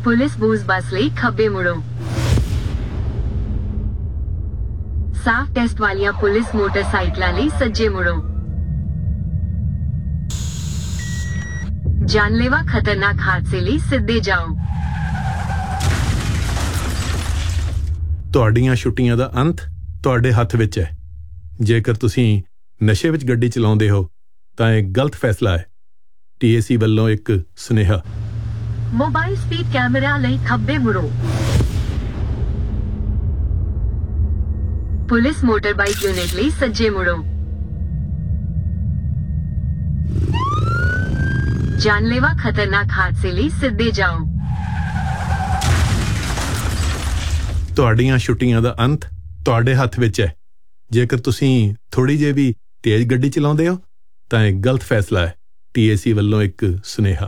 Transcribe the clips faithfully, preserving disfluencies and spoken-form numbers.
Police ਬੂਸ ਬੱਸ ਲਈ ਖੱਬੇ ਮੁੜੋ। ਸਾਫ ਟੈਸਟ ਵਾਲੀਆਂ ਪੁਲਿਸ ਮੋਟਰਸਾਈਕਲਾਂ ਲਈ ਸੱਜੇ ਮੁੜੋ। ਜਾਨਲੇਵਾ ਖਤਰਨਾਕ ਹਾਦਸੇ ਲਈ ਸਿੱਧੇ ਜਾਓ। ਤੁਹਾਡੀਆਂ ਛੁੱਟੀਆਂ ਦਾ ਅੰਤ ਤੁਹਾਡੇ ਹੱਥ ਵਿੱਚ ਹੈ। ਜੇਕਰ ਤੁਸੀਂ ਨਸ਼ੇ ਵਿੱਚ ਗੱਡੀ ਚਲਾਉਂਦੇ ਹੋ ਤਾਂ ਇਹ ਗਲਤ ਫੈਸਲਾ ਹੈ। ਟੀ ਏ ਸੀ ਵੱਲੋਂ ਇੱਕ ਸੁਨੇਹਾ। ਮੋਬਾਈਲ ਸਪੀਡ ਕੈਮਰਾ ਲਈ ਖੱਬੇ ਮੁੜੋ। ਪੁਲਿਸ ਮੋਟਰਬਾਈਕ ਯੂਨਿਟ ਲਈ ਸੱਜੇ ਮੁੜੋ। ਜਾਨਲੇਵਾ ਖਤਰਨਾਕ ਹਾਦਸੇ ਲਈ ਸਿੱਧੇ ਜਾਓ। ਤੁਹਾਡੀਆਂ ਛੁੱਟੀਆਂ ਦਾ ਅੰਤ ਤੁਹਾਡੇ ਹੱਥ ਵਿੱਚ ਹੈ। ਜੇਕਰ ਤੁਸੀਂ ਥੋੜੀ ਜਿਹੀ ਵੀ ਤੇਜ਼ ਗੱਡੀ ਚਲਾਉਂਦੇ ਹੋ ਤਾਂ ਇਹ ਗਲਤ ਫੈਸਲਾ ਹੈ। ਟੀ ਏ ਸੀ ਵੱਲੋਂ ਇੱਕ ਸੁਨੇਹਾ।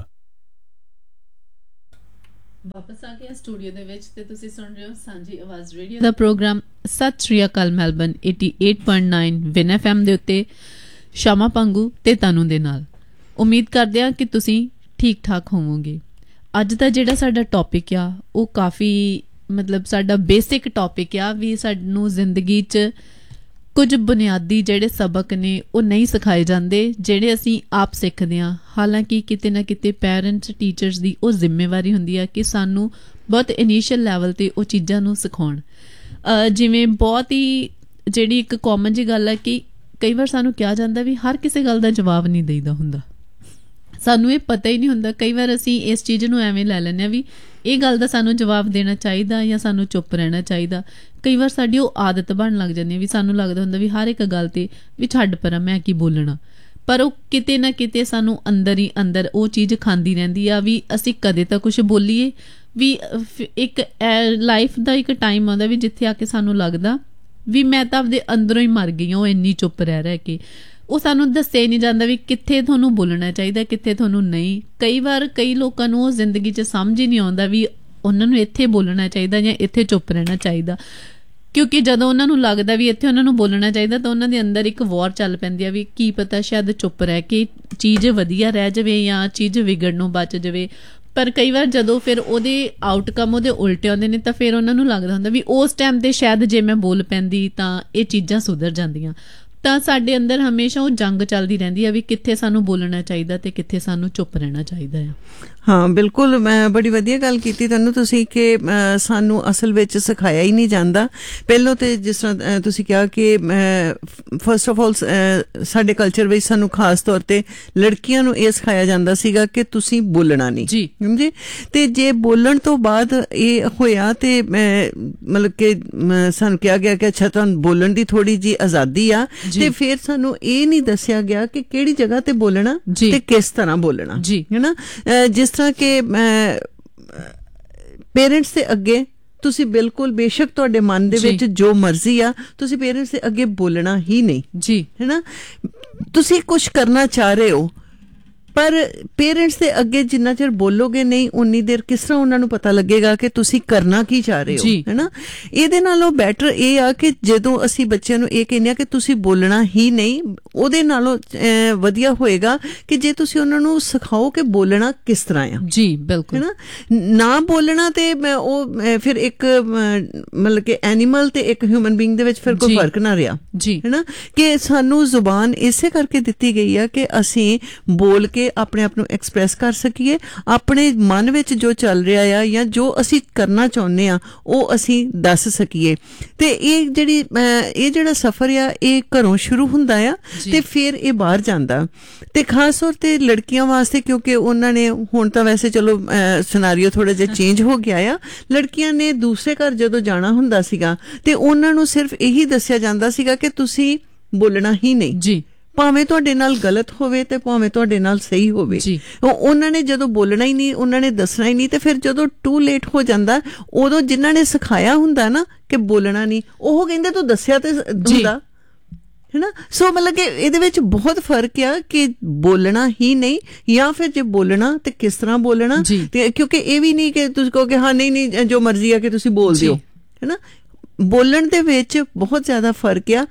ਵਾਪਸ ਆ ਗਿਆ ਸਟੂਡੀਓ ਦੇ ਵਿੱਚ ਤੇ ਤੁਸੀਂ ਸੁਣ ਰਹੇ ਹੋ ਸਾਂਝੀ ਆਵਾਜ਼ ਰੇਡੀਓ ਦਾ ਪ੍ਰੋਗਰਾਮ ਸਤਿ ਸ਼੍ਰੀ ਅਕਾਲ ਮੈਲਬਨ ਅਠਾਸੀ ਪੁਆਇੰਟ ਨੌਂ ਵਿਨ ਐਫ ਐਮ ਦੇ ਉੱਤੇ ਸ਼ਾਮਾ ਪੰਗੂ ਤੇ ਤਾਨੂ ਦੇ ਨਾਲ। ਉਮੀਦ ਕਰਦੇ ਹਾਂ ਕਿ ਤੁਸੀਂ ਠੀਕ ਠਾਕ ਹੋਵੋਗੇ। ਅੱਜ ਦਾ ਜਿਹੜਾ ਸਾਡਾ ਟੌਪਿਕ ਆ ਉਹ ਕਾਫੀ ਮਤਲਬ ਸਾਡਾ ਬੇਸਿਕ ਟੌਪਿਕ ਆ ਵੀ ਸਾਨੂੰ ਜ਼ਿੰਦਗੀ 'ਚ ਕੁਝ ਬੁਨਿਆਦੀ ਜਿਹੜੇ ਸਬਕ ਨੇ ਉਹ ਨਹੀਂ ਸਿਖਾਏ ਜਾਂਦੇ ਜਿਹੜੇ ਅਸੀਂ ਆਪ ਸਿੱਖਦੇ ਹਾਂ। ਹਾਲਾਂਕਿ ਕਿਤੇ ਨਾ ਕਿਤੇ ਪੈਰੈਂਟਸ ਟੀਚਰਸ ਦੀ ਉਹ ਜ਼ਿੰਮੇਵਾਰੀ ਹੁੰਦੀ ਆ ਕਿ ਸਾਨੂੰ ਬਹੁਤ ਇਨੀਸ਼ੀਅਲ ਲੈਵਲ 'ਤੇ ਉਹ ਚੀਜ਼ਾਂ ਨੂੰ ਸਿਖਾਉਣ। ਜਿਵੇਂ ਬਹੁਤ ਹੀ ਜਿਹੜੀ ਇੱਕ ਕਾਮਨ ਜਿਹੀ ਗੱਲ ਹੈ ਕਿ ਕਈ ਵਾਰ ਸਾਨੂੰ ਕਿਹਾ ਜਾਂਦਾ ਵੀ ਹਰ ਕਿਸੇ ਗੱਲ ਦਾ ਜਵਾਬ ਨਹੀਂ ਦੇਈਦਾ ਹੁੰਦਾ। ਸਾਨੂੰ ਇਹ ਪਤਾ ਹੀ ਨਹੀਂ ਹੁੰਦਾ। ਕਈ ਵਾਰ ਅਸੀਂ ਇਸ ਚੀਜ਼ ਨੂੰ ਐਵੇਂ ਲੈ ਲੈਂਦੇ ਹਾਂ ਵੀ ਇਹ ਗੱਲ ਦਾ ਸਾਨੂੰ ਜਵਾਬ ਦੇਣਾ ਚਾਹੀਦਾ ਜਾਂ ਸਾਨੂੰ ਚੁੱਪ ਰਹਿਣਾ ਚਾਹੀਦਾ। ਕਈ ਵਾਰ ਸਾਡੀ ਉਹ ਆਦਤ ਬਣਨ ਲੱਗ ਜਾਂਦੀ ਹੈ ਵੀ ਸਾਨੂੰ ਲੱਗਦਾ ਹੁੰਦਾ ਵੀ ਹਰ ਇੱਕ ਗੱਲ 'ਤੇ ਵੀ ਛੱਡ ਪਰਾਂ ਮੈਂ ਕੀ ਬੋਲਣਾ। ਪਰ ਉਹ ਕਿਤੇ ਨਾ ਕਿਤੇ ਸਾਨੂੰ ਅੰਦਰ ਹੀ ਅੰਦਰ ਉਹ ਚੀਜ਼ ਖਾਂਦੀ ਰਹਿੰਦੀ ਆ ਵੀ ਅਸੀਂ ਕਦੇ ਤਾਂ ਕੁਛ ਬੋਲੀਏ ਵੀ। ਇੱਕ ਲਾਈਫ ਦਾ ਇੱਕ ਟਾਈਮ ਆਉਂਦਾ ਵੀ ਜਿੱਥੇ ਆ ਕੇ ਸਾਨੂੰ ਲੱਗਦਾ ਵੀ ਮੈਂ ਤਾਂ ਆਪਦੇ ਅੰਦਰੋਂ ਹੀ ਮਰ ਗਈ ਹਾਂ ਉਹ ਇੰਨੀ ਚੁੱਪ ਰਹਿ ਰਹਿ ਕੇ। ਉਹ ਸਾਨੂੰ ਦੱਸਿਆ ਨਹੀਂ ਜਾਂਦਾ ਵੀ ਕਿੱਥੇ ਤੁਹਾਨੂੰ ਬੋਲਣਾ ਚਾਹੀਦਾ ਕਿੱਥੇ ਤੁਹਾਨੂੰ ਨਹੀਂ। ਕਈ ਵਾਰ ਕਈ ਲੋਕਾਂ ਨੂੰ ਉਹ ਜ਼ਿੰਦਗੀ 'ਚ ਸਮਝ ਹੀ ਨਹੀਂ ਆਉਂਦਾ ਵੀ ਉਹਨਾਂ ਨੂੰ ਇੱਥੇ ਬੋਲਣਾ ਚਾਹੀਦਾ ਜਾਂ ਇੱਥੇ ਚੁੱਪ ਰਹਿਣਾ ਚਾਹੀਦਾ। ਕਿਉਂਕਿ ਜਦੋਂ ਉਹਨਾਂ ਨੂੰ ਲੱਗਦਾ ਵੀ ਇੱਥੇ ਉਹਨਾਂ ਨੂੰ ਬੋਲਣਾ ਚਾਹੀਦਾ ਤਾਂ ਉਹਨਾਂ ਦੇ ਅੰਦਰ ਇੱਕ ਵਾਰ ਚੱਲ ਪੈਂਦੀ ਆ ਵੀ ਕੀ ਪਤਾ ਸ਼ਾਇਦ ਚੁੱਪ ਰਹਿ ਕੇ ਚੀਜ਼ ਵਧੀਆ ਰਹਿ ਜਾਵੇ ਜਾਂ ਚੀਜ਼ ਵਿਗੜਨੋਂ ਬਚ ਜਾਵੇ। ਪਰ ਕਈ ਵਾਰ ਜਦੋਂ ਫਿਰ ਉਹਦੇ ਆਊਟਕਮ ਉਹਦੇ ਉਲਟੇ ਆਉਂਦੇ ਨੇ ਤਾਂ ਫਿਰ ਉਹਨਾਂ ਨੂੰ ਲੱਗਦਾ ਹੁੰਦਾ ਵੀ ਉਸ ਟਾਈਮ 'ਤੇ ਸ਼ਾਇਦ ਜੇ ਮੈਂ ਬੋਲ ਪੈਂਦੀ ਤਾਂ ਇਹ ਚੀਜ਼ਾਂ ਸੁਧਰ ਜਾਂਦੀਆਂ। ਤਾਂ ਸਾਡੇ ਅੰਦਰ ਹਮੇਸ਼ਾ ਉਹ ਜੰਗ ਚੱਲਦੀ ਰਹਿੰਦੀ ਆ ਵੀ ਕਿੱਥੇ ਸਾਨੂੰ ਬੋਲਣਾ ਚਾਹੀਦਾ ਤੇ ਕਿੱਥੇ ਸਾਨੂੰ ਚੁੱਪ ਰਹਿਣਾ ਚਾਹੀਦਾ ਆ। ਹਾਂ ਬਿਲਕੁਲ, ਮੈਂ ਬੜੀ ਵਧੀਆ ਗੱਲ ਕੀਤੀ ਤੁਹਾਨੂੰ ਤੁਸੀਂ ਕਿ ਸਾਨੂੰ ਅਸਲ ਵਿੱਚ ਸਿਖਾਇਆ ਹੀ ਨਹੀਂ ਜਾਂਦਾ। ਪਹਿਲੋਂ ਤੇ ਜਿਸ ਤਰ੍ਹਾਂ ਤੁਸੀਂ ਕਿਹਾ ਕਿ ਫਸਟ ਆਫ ਆਲ ਸਾਡੇ ਕਲਚਰ ਵਿੱਚ ਸਾਨੂੰ ਖਾਸ ਤੌਰ ਤੇ ਲੜਕੀਆਂ ਨੂੰ ਇਹ ਸਿਖਾਇਆ ਜਾਂਦਾ ਸੀਗਾ ਕਿ ਤੁਸੀਂ ਬੋਲਣਾ ਨਹੀਂ ਜੀ ਸਮਝੇ। ਤੇ ਜੇ ਬੋਲਣ ਤੋਂ ਬਾਅਦ ਇਹ ਹੋਇਆ ਤੇ ਮਤਲਬ ਕਿ ਸਾਨੂੰ ਕਿਹਾ ਗਿਆ ਕਿ ਅੱਛਾ ਤੁਹਾਨੂੰ ਬੋਲਣ ਦੀ ਥੋੜੀ ਜਿਹੀ ਆਜ਼ਾਦੀ ਆ ਤੇ ਫਿਰ ਸਾਨੂੰ ਇਹ ਨਹੀਂ ਦੱਸਿਆ ਗਿਆ ਕਿ ਕਿਹੜੀ ਜਗ੍ਹਾ ਤੇ ਬੋਲਣਾ ਤੇ ਕਿਸ ਤਰ੍ਹਾਂ ਬੋਲਣਾ ਹੈ ਨਾ। ਜਿਸ ਤਰ੍ਹਾਂ ਕਿ ਪੇਰੈਂਟਸ ਦੇ ਅੱਗੇ ਤੁਸੀਂ ਬਿਲਕੁਲ ਬੇਸ਼ੱਕ ਤੁਹਾਡੇ ਮਨ ਦੇ ਵਿੱਚ ਜੋ ਮਰਜ਼ੀ ਆ ਤੁਸੀਂ ਪੇਰੈਂਟਸ ਦੇ ਅੱਗੇ ਬੋਲਣਾ ਹੀ ਨਹੀਂ ਜੀ ਹੈ ਨਾ। ਤੁਸੀਂ ਕੁਛ ਕਰਨਾ ਚਾਹ ਰਹੇ ਹੋ ਪਰ ਪੇਰੈਂਟਸ ਦੇ ਅੱਗੇ ਜਿੰਨਾ ਚਿਰ ਬੋਲੋਗੇ ਨਹੀਂ ਉਨੀ ਦੇਰ ਕਿਸ ਤਰ੍ਹਾਂ ਉਹਨਾਂ ਨੂੰ ਪਤਾ ਲੱਗੇਗਾ ਕਿ ਤੁਸੀਂ ਕਰਨਾ ਕੀ ਚਾਹ ਰਹੇ ਹੋ ਹੈ ਨਾ। ਇਹਦੇ ਨਾਲੋਂ ਬੈਟਰ ਇਹ ਆ ਕਿ ਜਦੋਂ ਅਸੀਂ ਬੱਚਿਆਂ ਨੂੰ ਇਹ ਕਹਿੰਦੇ ਆ ਕਿ ਤੁਸੀਂ ਬੋਲਣਾ ਹੀ ਨਹੀਂ ਉਹਦੇ ਨਾਲੋਂ ਵਧੀਆ ਹੋਏਗਾ ਕਿ ਜੇ ਤੁਸੀਂ ਉਹਨਾਂ ਨੂੰ ਸਿਖਾਓ ਕਿ ਬੋਲਣਾ ਕਿਸ ਤਰ੍ਹਾਂ ਆ ਜੀ ਬਿਲਕੁਲ ਹੈ ਨਾ। ਨਾ ਬੋਲਣਾ ਤੇ ਉਹ ਫਿਰ ਇੱਕ ਮਤਲਬ ਕਿ ਐਨੀਮਲ ਤੇ ਇੱਕ ਹਿਊਮਨ ਬੀਇੰਗ ਦੇ ਵਿੱਚ ਫਿਰ ਕੋਈ ਫਰਕ ਨਾ ਰਿਹਾ ਜੀ ਹੈ ਨਾ। ਕਿ ਸਾਨੂੰ ਜ਼ੁਬਾਨ ਇਸੇ ਕਰਕੇ ਦਿੱਤੀ ਗਈ ਆ ਕਿ ਅਸੀਂ ਬੋਲ ਕੇ ਆਪਣੇ ਆਪ ਨੂੰ ਐਕਸਪ੍ਰੈਸ ਕਰ ਸਕੀਏ। ਆਪਣੇ ਮਨ ਵਿੱਚ ਜੋ ਚੱਲ ਰਿਹਾ ਆ ਜਾਂ ਜੋ ਅਸੀਂ ਕਰਨਾ ਚਾਹੁੰਦੇ ਆ ਉਹ ਅਸੀਂ ਦੱਸ ਸਕੀਏ। ਤੇ ਇਹ ਜਿਹੜੀ ਇਹ ਜਿਹੜਾ ਸਫ਼ਰ ਆ ਇਹ ਘਰੋਂ ਸ਼ੁਰੂ ਹੁੰਦਾ ਆ ਤੇ ਫਿਰ ਇਹ ਬਾਹਰ ਜਾਂਦਾ। ਤੇ ਖਾਸ ਤੌਰ ਤੇ ਲੜਕੀਆਂ ਵਾਸਤੇ ਕਿਉਂਕਿ ਉਹਨਾਂ ਨੇ ਹੁਣ ਤਾਂ ਵੈਸੇ ਚਲੋ ਸਿਨਾਰੀਓ ਥੋੜਾ ਜਿਹਾ ਚੇਂਜ ਹੋ ਗਿਆ ਆ। ਲੜਕੀਆਂ ਨੇ ਦੂਸਰੇ ਘਰ ਜਦੋਂ ਜਾਣਾ ਹੁੰਦਾ ਸੀਗਾ ਤੇ ਉਹਨਾਂ ਨੂੰ ਸਿਰਫ ਇਹੀ ਦੱਸਿਆ ਜਾਂਦਾ ਸੀਗਾ ਕਿ ਤੁਸੀਂ ਬੋਲਣਾ ਹੀ ਨਹੀਂ ਜੀ ਭਾਵੇਂ ਤੁਹਾਡੇ ਨਾਲ ਗਲਤ ਹੋਵੇ ਤੇ ਭਾਵੇਂ ਤੁਹਾਡੇ ਨਾਲ ਸਹੀ ਹੋਵੇ। ਉਹਨਾਂ ਨੇ ਜਦੋਂ ਬੋਲਣਾ ਹੀ ਨਹੀਂ ਉਹਨਾਂ ਨੇ ਦੱਸਣਾ ਹੀ ਨਹੀਂ ਤੇ ਫਿਰ ਜਦੋਂ ਟੂ ਲੇਟ ਹੋ ਜਾਂਦਾ ਉਦੋਂ ਜਿਨ੍ਹਾਂ ਨੇ ਸਿਖਾਇਆ ਹੁੰਦਾ ਨਾ ਕਿ ਬੋਲਣਾ ਨਹੀਂ ਉਹ ਕਹਿੰਦੇ ਤੂੰ ਦੱਸਿਆ ਤੇ ਹੁੰਦਾ ਹੈ ਨਾ। ਸੋ ਮਤਲਬ ਕਿ ਇਹਦੇ ਵਿੱਚ ਬਹੁਤ ਫਰਕ ਆ ਕਿ ਬੋਲਣਾ ਹੀ ਨਹੀਂ ਜਾਂ ਫਿਰ ਜੇ ਬੋਲਣਾ ਤੇ ਕਿਸ ਤਰ੍ਹਾਂ ਬੋਲਣਾ। ਤੇ ਕਿਉਂਕਿ ਇਹ ਵੀ ਨਹੀਂ ਕਿ ਤੁਸੀਂ ਕਹੋ ਕਿ ਹਾਂ ਨਹੀਂ ਨਹੀਂ ਜੋ ਮਰਜ਼ੀ ਆ ਕਿ ਤੁਸੀਂ ਬੋਲ ਦਿਓ ਹੈ ਨਾ। ਬੋਲਣ ਦੇ ਵਿੱਚ ਬਹੁਤ ਜ਼ਿਆਦਾ ਫਰਕ ਆ।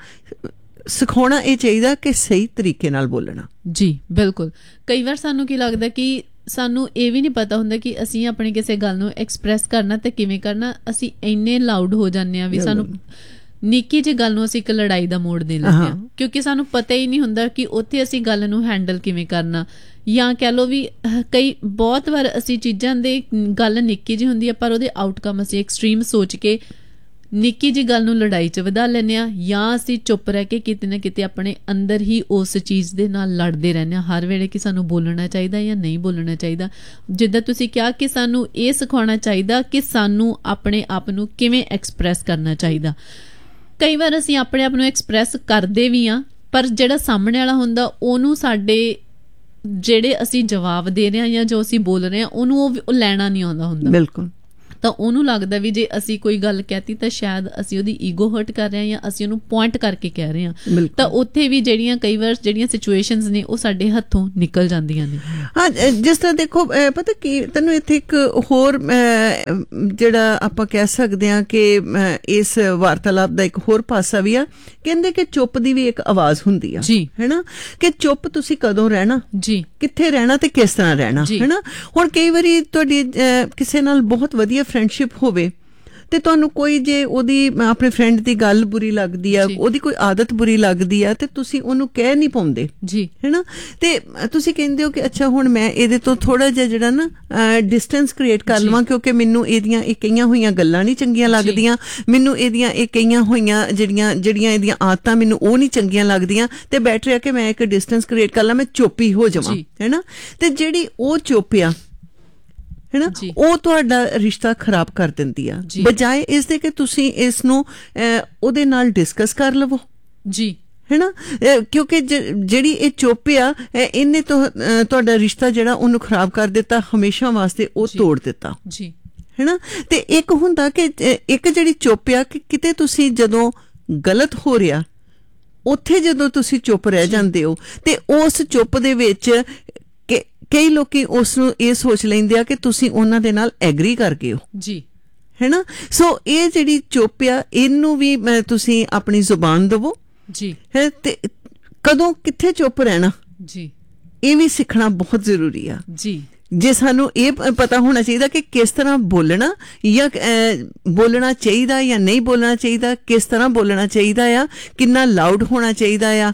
ਸਿਖਾਉਣਾ ਇਹ ਚਾਹੀਦਾ ਕਿ ਸਹੀ ਤਰੀਕੇ ਨਾਲ ਬੋਲਣਾ ਜੀ ਬਿਲਕੁਲ। ਕਈ ਵਾਰ ਸਾਨੂੰ ਕੀ ਲੱਗਦਾ ਕਿ ਸਾਨੂੰ ਇਹ ਵੀ ਨਹੀਂ ਪਤਾ ਹੁੰਦਾ ਕਿ ਅਸੀਂ ਆਪਣੀ ਕਿਸੇ ਗੱਲ ਨੂੰ ਐਕਸਪ੍ਰੈਸ ਕਰਨਾ ਤੇ ਕਿਵੇਂ ਕਰਨਾ। ਅਸੀਂ ਇੰਨੇ ਲਾਊਡ ਹੋ ਜਾਂਦੇ ਹਾਂ ਵੀ ਸਾਨੂੰ ਨਿੱਕੀ ਜਿਹੀ ਗੱਲ ਨੂੰ ਅਸੀਂ ਇੱਕ ਲੜਾਈ ਦਾ ਮੋੜ ਦੇ ਲੈਂਦੇ ਹਾਂ, ਕਿਉਂਕਿ ਸਾਨੂੰ ਪਤਾ ਹੀ ਨਹੀਂ ਹੁੰਦਾ ਕਿ ਉੱਥੇ ਅਸੀਂ ਗੱਲ ਨੂੰ ਹੈਂਡਲ ਕਿਵੇਂ ਕਰਨਾ। ਜਾਂ ਕਹਿ ਲਓ ਵੀ ਕਈ ਬਹੁਤ ਵਾਰ ਅਸੀਂ ਚੀਜ਼ਾਂ ਦੇ ਗੱਲ ਨਿੱਕੀ ਜਿਹੀ ਹੁੰਦੀ ਆ ਪਰ ਉਹਦੇ ਆਊਟਕਮ ਅਸੀਂ ਐਕਸਟ੍ਰੀਮ ਸੋਚ ਕੇ ਨਿੱਕੀ ਜਿਹੀ ਗੱਲ ਨੂੰ ਲੜਾਈ 'ਚ ਵਧਾ ਲੈਂਦੇ ਹਾਂ, ਜਾਂ ਅਸੀਂ ਚੁੱਪ ਰਹਿ ਕੇ ਕਿਤੇ ਨਾ ਕਿਤੇ ਆਪਣੇ ਅੰਦਰ ਹੀ ਉਸ ਚੀਜ਼ ਦੇ ਨਾਲ ਲੜਦੇ ਰਹਿੰਦੇ ਹਾਂ ਹਰ ਵੇਲੇ ਕਿ ਸਾਨੂੰ ਬੋਲਣਾ ਚਾਹੀਦਾ ਜਾਂ ਨਹੀਂ ਬੋਲਣਾ ਚਾਹੀਦਾ। ਜਿੱਦਾਂ ਤੁਸੀਂ ਕਿਹਾ ਕਿ ਸਾਨੂੰ ਇਹ ਸਿਖਾਉਣਾ ਚਾਹੀਦਾ ਕਿ ਸਾਨੂੰ ਆਪਣੇ ਆਪ ਨੂੰ ਕਿਵੇਂ ਐਕਸਪ੍ਰੈਸ ਕਰਨਾ ਚਾਹੀਦਾ। ਕਈ ਵਾਰ ਅਸੀਂ ਆਪਣੇ ਆਪ ਨੂੰ ਐਕਸਪ੍ਰੈਸ ਕਰਦੇ ਵੀ ਹਾਂ ਪਰ ਜਿਹੜਾ ਸਾਹਮਣੇ ਵਾਲਾ ਹੁੰਦਾ ਉਹਨੂੰ ਸਾਡੇ ਜਿਹੜੇ ਅਸੀਂ ਜਵਾਬ ਦੇ ਰਹੇ ਹਾਂ ਜਾਂ ਜੋ ਅਸੀਂ ਬੋਲ ਰਹੇ ਹਾਂ ਉਹਨੂੰ ਉਹ ਲੈਣਾ ਨਹੀਂ ਆਉਂਦਾ ਹੁੰਦਾ। ਬਿਲਕੁਲ। ਤਾਂ ਉਹਨੂੰ ਲੱਗਦਾ ਵੀ ਜੇ ਅਸੀਂ ਕੋਈ ਗੱਲ ਕਹਿਤੀ ਤਾਂ ਸ਼ਾਇਦ ਅਸੀਂ ਉਹਦੀ ਈਗੋ ਹਰਟ ਕਰ ਰਹੇ ਹਾਂ ਜਾਂ ਅਸੀਂ ਉਹਨੂੰ ਪੁਆਇੰਟ ਕਰਕੇ ਕਹਿ ਰਹੇ ਹਾਂ। ਤਾਂ ਉੱਥੇ ਵੀ ਜਿਹੜੀਆਂ ਕਈ ਵਾਰ ਜਿਹੜੀਆਂ ਸਿਚੁਏਸ਼ਨਸ ਨੇ ਉਹ ਸਾਡੇ ਹੱਥੋਂ ਨਿਕਲ ਜਾਂਦੀਆਂ ਨੇ। ਹਾਂ, ਜਿਸ ਤਰ੍ਹਾਂ ਦੇਖੋ ਪਤਾ ਕੀ ਤੈਨੂੰ ਇੱਥੇ ਇੱਕ ਹੋਰ ਜਿਹੜਾ ਆਪਾਂ ਕਹਿ ਸਕਦੇ ਹਾਂ ਕਿ ਇਸ ਵਾਰਤਾਲਾਪ ਦਾ ਇੱਕ ਹੋਰ ਪਾਸਾ ਵੀ ਆ। ਕਹਿੰਦੇ ਕਿ ਚੁੱਪ ਦੀ ਵੀ ਇੱਕ ਆਵਾਜ਼ ਹੁੰਦੀ ਆ ਜੀ, ਹੈਨਾ, ਕਿ ਚੁੱਪ ਤੁਸੀਂ ਕਦੋਂ ਰਹਿਣਾ ਜੀ, ਕਿੱਥੇ ਰਹਿਣਾ ਤੇ ਕਿਸ ਤਰ੍ਹਾਂ ਰਹਿਣਾ, ਹੈਨਾ। ਹੁਣ ਕਈ ਵਾਰੀ ਤੁਹਾਡੀ ਕਿਸੇ ਨਾਲ ਬਹੁਤ ਵਧੀਆ ਫਰੈਂਡਸ਼ਿਪ ਹੋਵੇ ਤੇ ਤੁਹਾਨੂੰ ਕੋਈ ਜੇ ਉਹਦੀ ਆਪਣੇ ਫਰੈਂਡ ਦੀ ਗੱਲ ਬੁਰੀ ਲੱਗਦੀ ਆ, ਉਹਦੀ ਕੋਈ ਆਦਤ ਬੁਰੀ ਲੱਗਦੀ ਆ ਤੇ ਤੁਸੀਂ ਉਹਨੂੰ ਕਹਿ ਨਹੀਂ ਪਾਉਂਦੇ ਜੀ, ਹੈਨਾ। ਤੇ ਤੁਸੀਂ ਕਹਿੰਦੇ ਹੋ ਕਿ ਅੱਛਾ ਹੁਣ ਮੈਂ ਇਹਦੇ ਤੋਂ ਥੋੜਾ ਜਿਹਾ ਜਿਹੜਾ ਨਾ ਡਿਸਟੈਂਸ ਕ੍ਰੀਏਟ ਕਰ ਲਵਾਂ ਕਿਉਂਕਿ ਮੈਨੂੰ ਇਹਦੀਆਂ ਇਹ ਕਈਆਂ ਹੋਈਆਂ ਗੱਲਾਂ ਨਹੀਂ ਚੰਗੀਆਂ ਲੱਗਦੀਆਂ, ਮੈਨੂੰ ਇਹਦੀਆਂ ਇਹ ਕਈਆਂ ਹੋਈਆਂ ਜਿਹੜੀਆਂ ਜਿਹੜੀਆਂ ਇਹਦੀਆਂ ਆਦਤਾਂ ਮੈਨੂੰ ਉਹ ਨਹੀਂ ਚੰਗੀਆਂ ਲੱਗਦੀਆਂ ਤੇ ਬੈਟਰ ਹੈ ਕਿ ਮੈਂ ਇੱਕ ਡਿਸਟੈਂਸ ਕ੍ਰੀਏਟ ਕਰ ਲਾਂ, ਮੈਂ ਚੁੱਪ ਹੀ ਹੋ ਜਾਵਾਂ, ਹੈਨਾ। ਤੇ ਜਿਹੜੀ ਉਹ ਚੁੱਪ ਆ ਹੈਨਾ ਉਹ ਤੁਹਾਡਾ ਰਿਸ਼ਤਾ ਖਰਾਬ ਕਰ ਦਿੰਦੀ ਆ, ਬਜਾਏ ਇਸ ਦੇ ਕਿ ਤੁਸੀਂ ਇਸ ਨੂੰ ਉਹਦੇ ਨਾਲ ਡਿਸਕਸ ਕਰ ਲਵੋ ਜੀ, ਹੈਨਾ। ਕਿਉਂਕਿ ਜਿਹੜੀ ਇਹ ਚੁੱਪ ਆ ਇਹਨੇ ਤੁਹਾਡਾ ਰਿਸ਼ਤਾ ਜਿਹੜਾ ਉਹਨੂੰ ਖਰਾਬ ਕਰ ਦਿੱਤਾ, ਹਮੇਸ਼ਾ ਵਾਸਤੇ ਉਹ ਤੋੜ ਦਿੱਤਾ ਜੀ, ਹੈਨਾ। ਤੇ ਇੱਕ ਹੁੰਦਾ ਕਿ ਇੱਕ ਜਿਹੜੀ ਚੁੱਪ ਆ ਕਿ ਕਿਤੇ ਤੁਸੀਂ ਜਦੋਂ ਗਲਤ ਹੋ ਰਿਹਾ ਉੱਥੇ ਜਦੋਂ ਤੁਸੀਂ ਚੁੱਪ ਰਹਿ ਜਾਂਦੇ ਹੋ ਤੇ ਉਸ ਚੁੱਪ ਦੇ ਵਿੱਚ ਕਈ ਲੋਕੀ ਉਸ ਨੂੰ ਇਹ ਸੋਚ ਲੈਂਦੇ ਆ ਕਿ ਤੁਸੀਂ ਉਹਨਾਂ ਦੇ ਨਾਲ ਐਗਰੀ ਕਰ ਗਏ ਹੋ ਜੀ, ਹੈਨਾ। ਸੋ ਇਹ ਜਿਹੜੀ ਚੁੱਪ ਆ ਇਹਨੂੰ ਵੀ ਤੁਸੀਂ ਆਪਣੀ ਜ਼ੁਬਾਨ ਦੇਵੋ ਜੀ, ਹੈ ਤੇ ਕਦੋਂ ਕਿੱਥੇ ਚੁੱਪ ਰਹਿਣਾ ਜੀ ਇਹ ਵੀ ਸਿੱਖਣਾ ਬਹੁਤ ਜ਼ਰੂਰੀ ਆ ਜੀ। ਜੇ ਸਾਨੂੰ ਇਹ ਪਤਾ ਹੋਣਾ ਚਾਹੀਦਾ ਕਿ ਕਿਸ ਤਰ੍ਹਾਂ ਬੋਲਣਾ ਜਾਂ ਬੋਲਣਾ ਚਾਹੀਦਾ ਜਾਂ ਨਹੀਂ ਬੋਲਣਾ ਚਾਹੀਦਾ, ਕਿਸ ਤਰ੍ਹਾਂ ਬੋਲਣਾ ਚਾਹੀਦਾ ਆ, ਕਿੰਨਾ ਲਾਊਡ ਹੋਣਾ ਚਾਹੀਦਾ ਆ,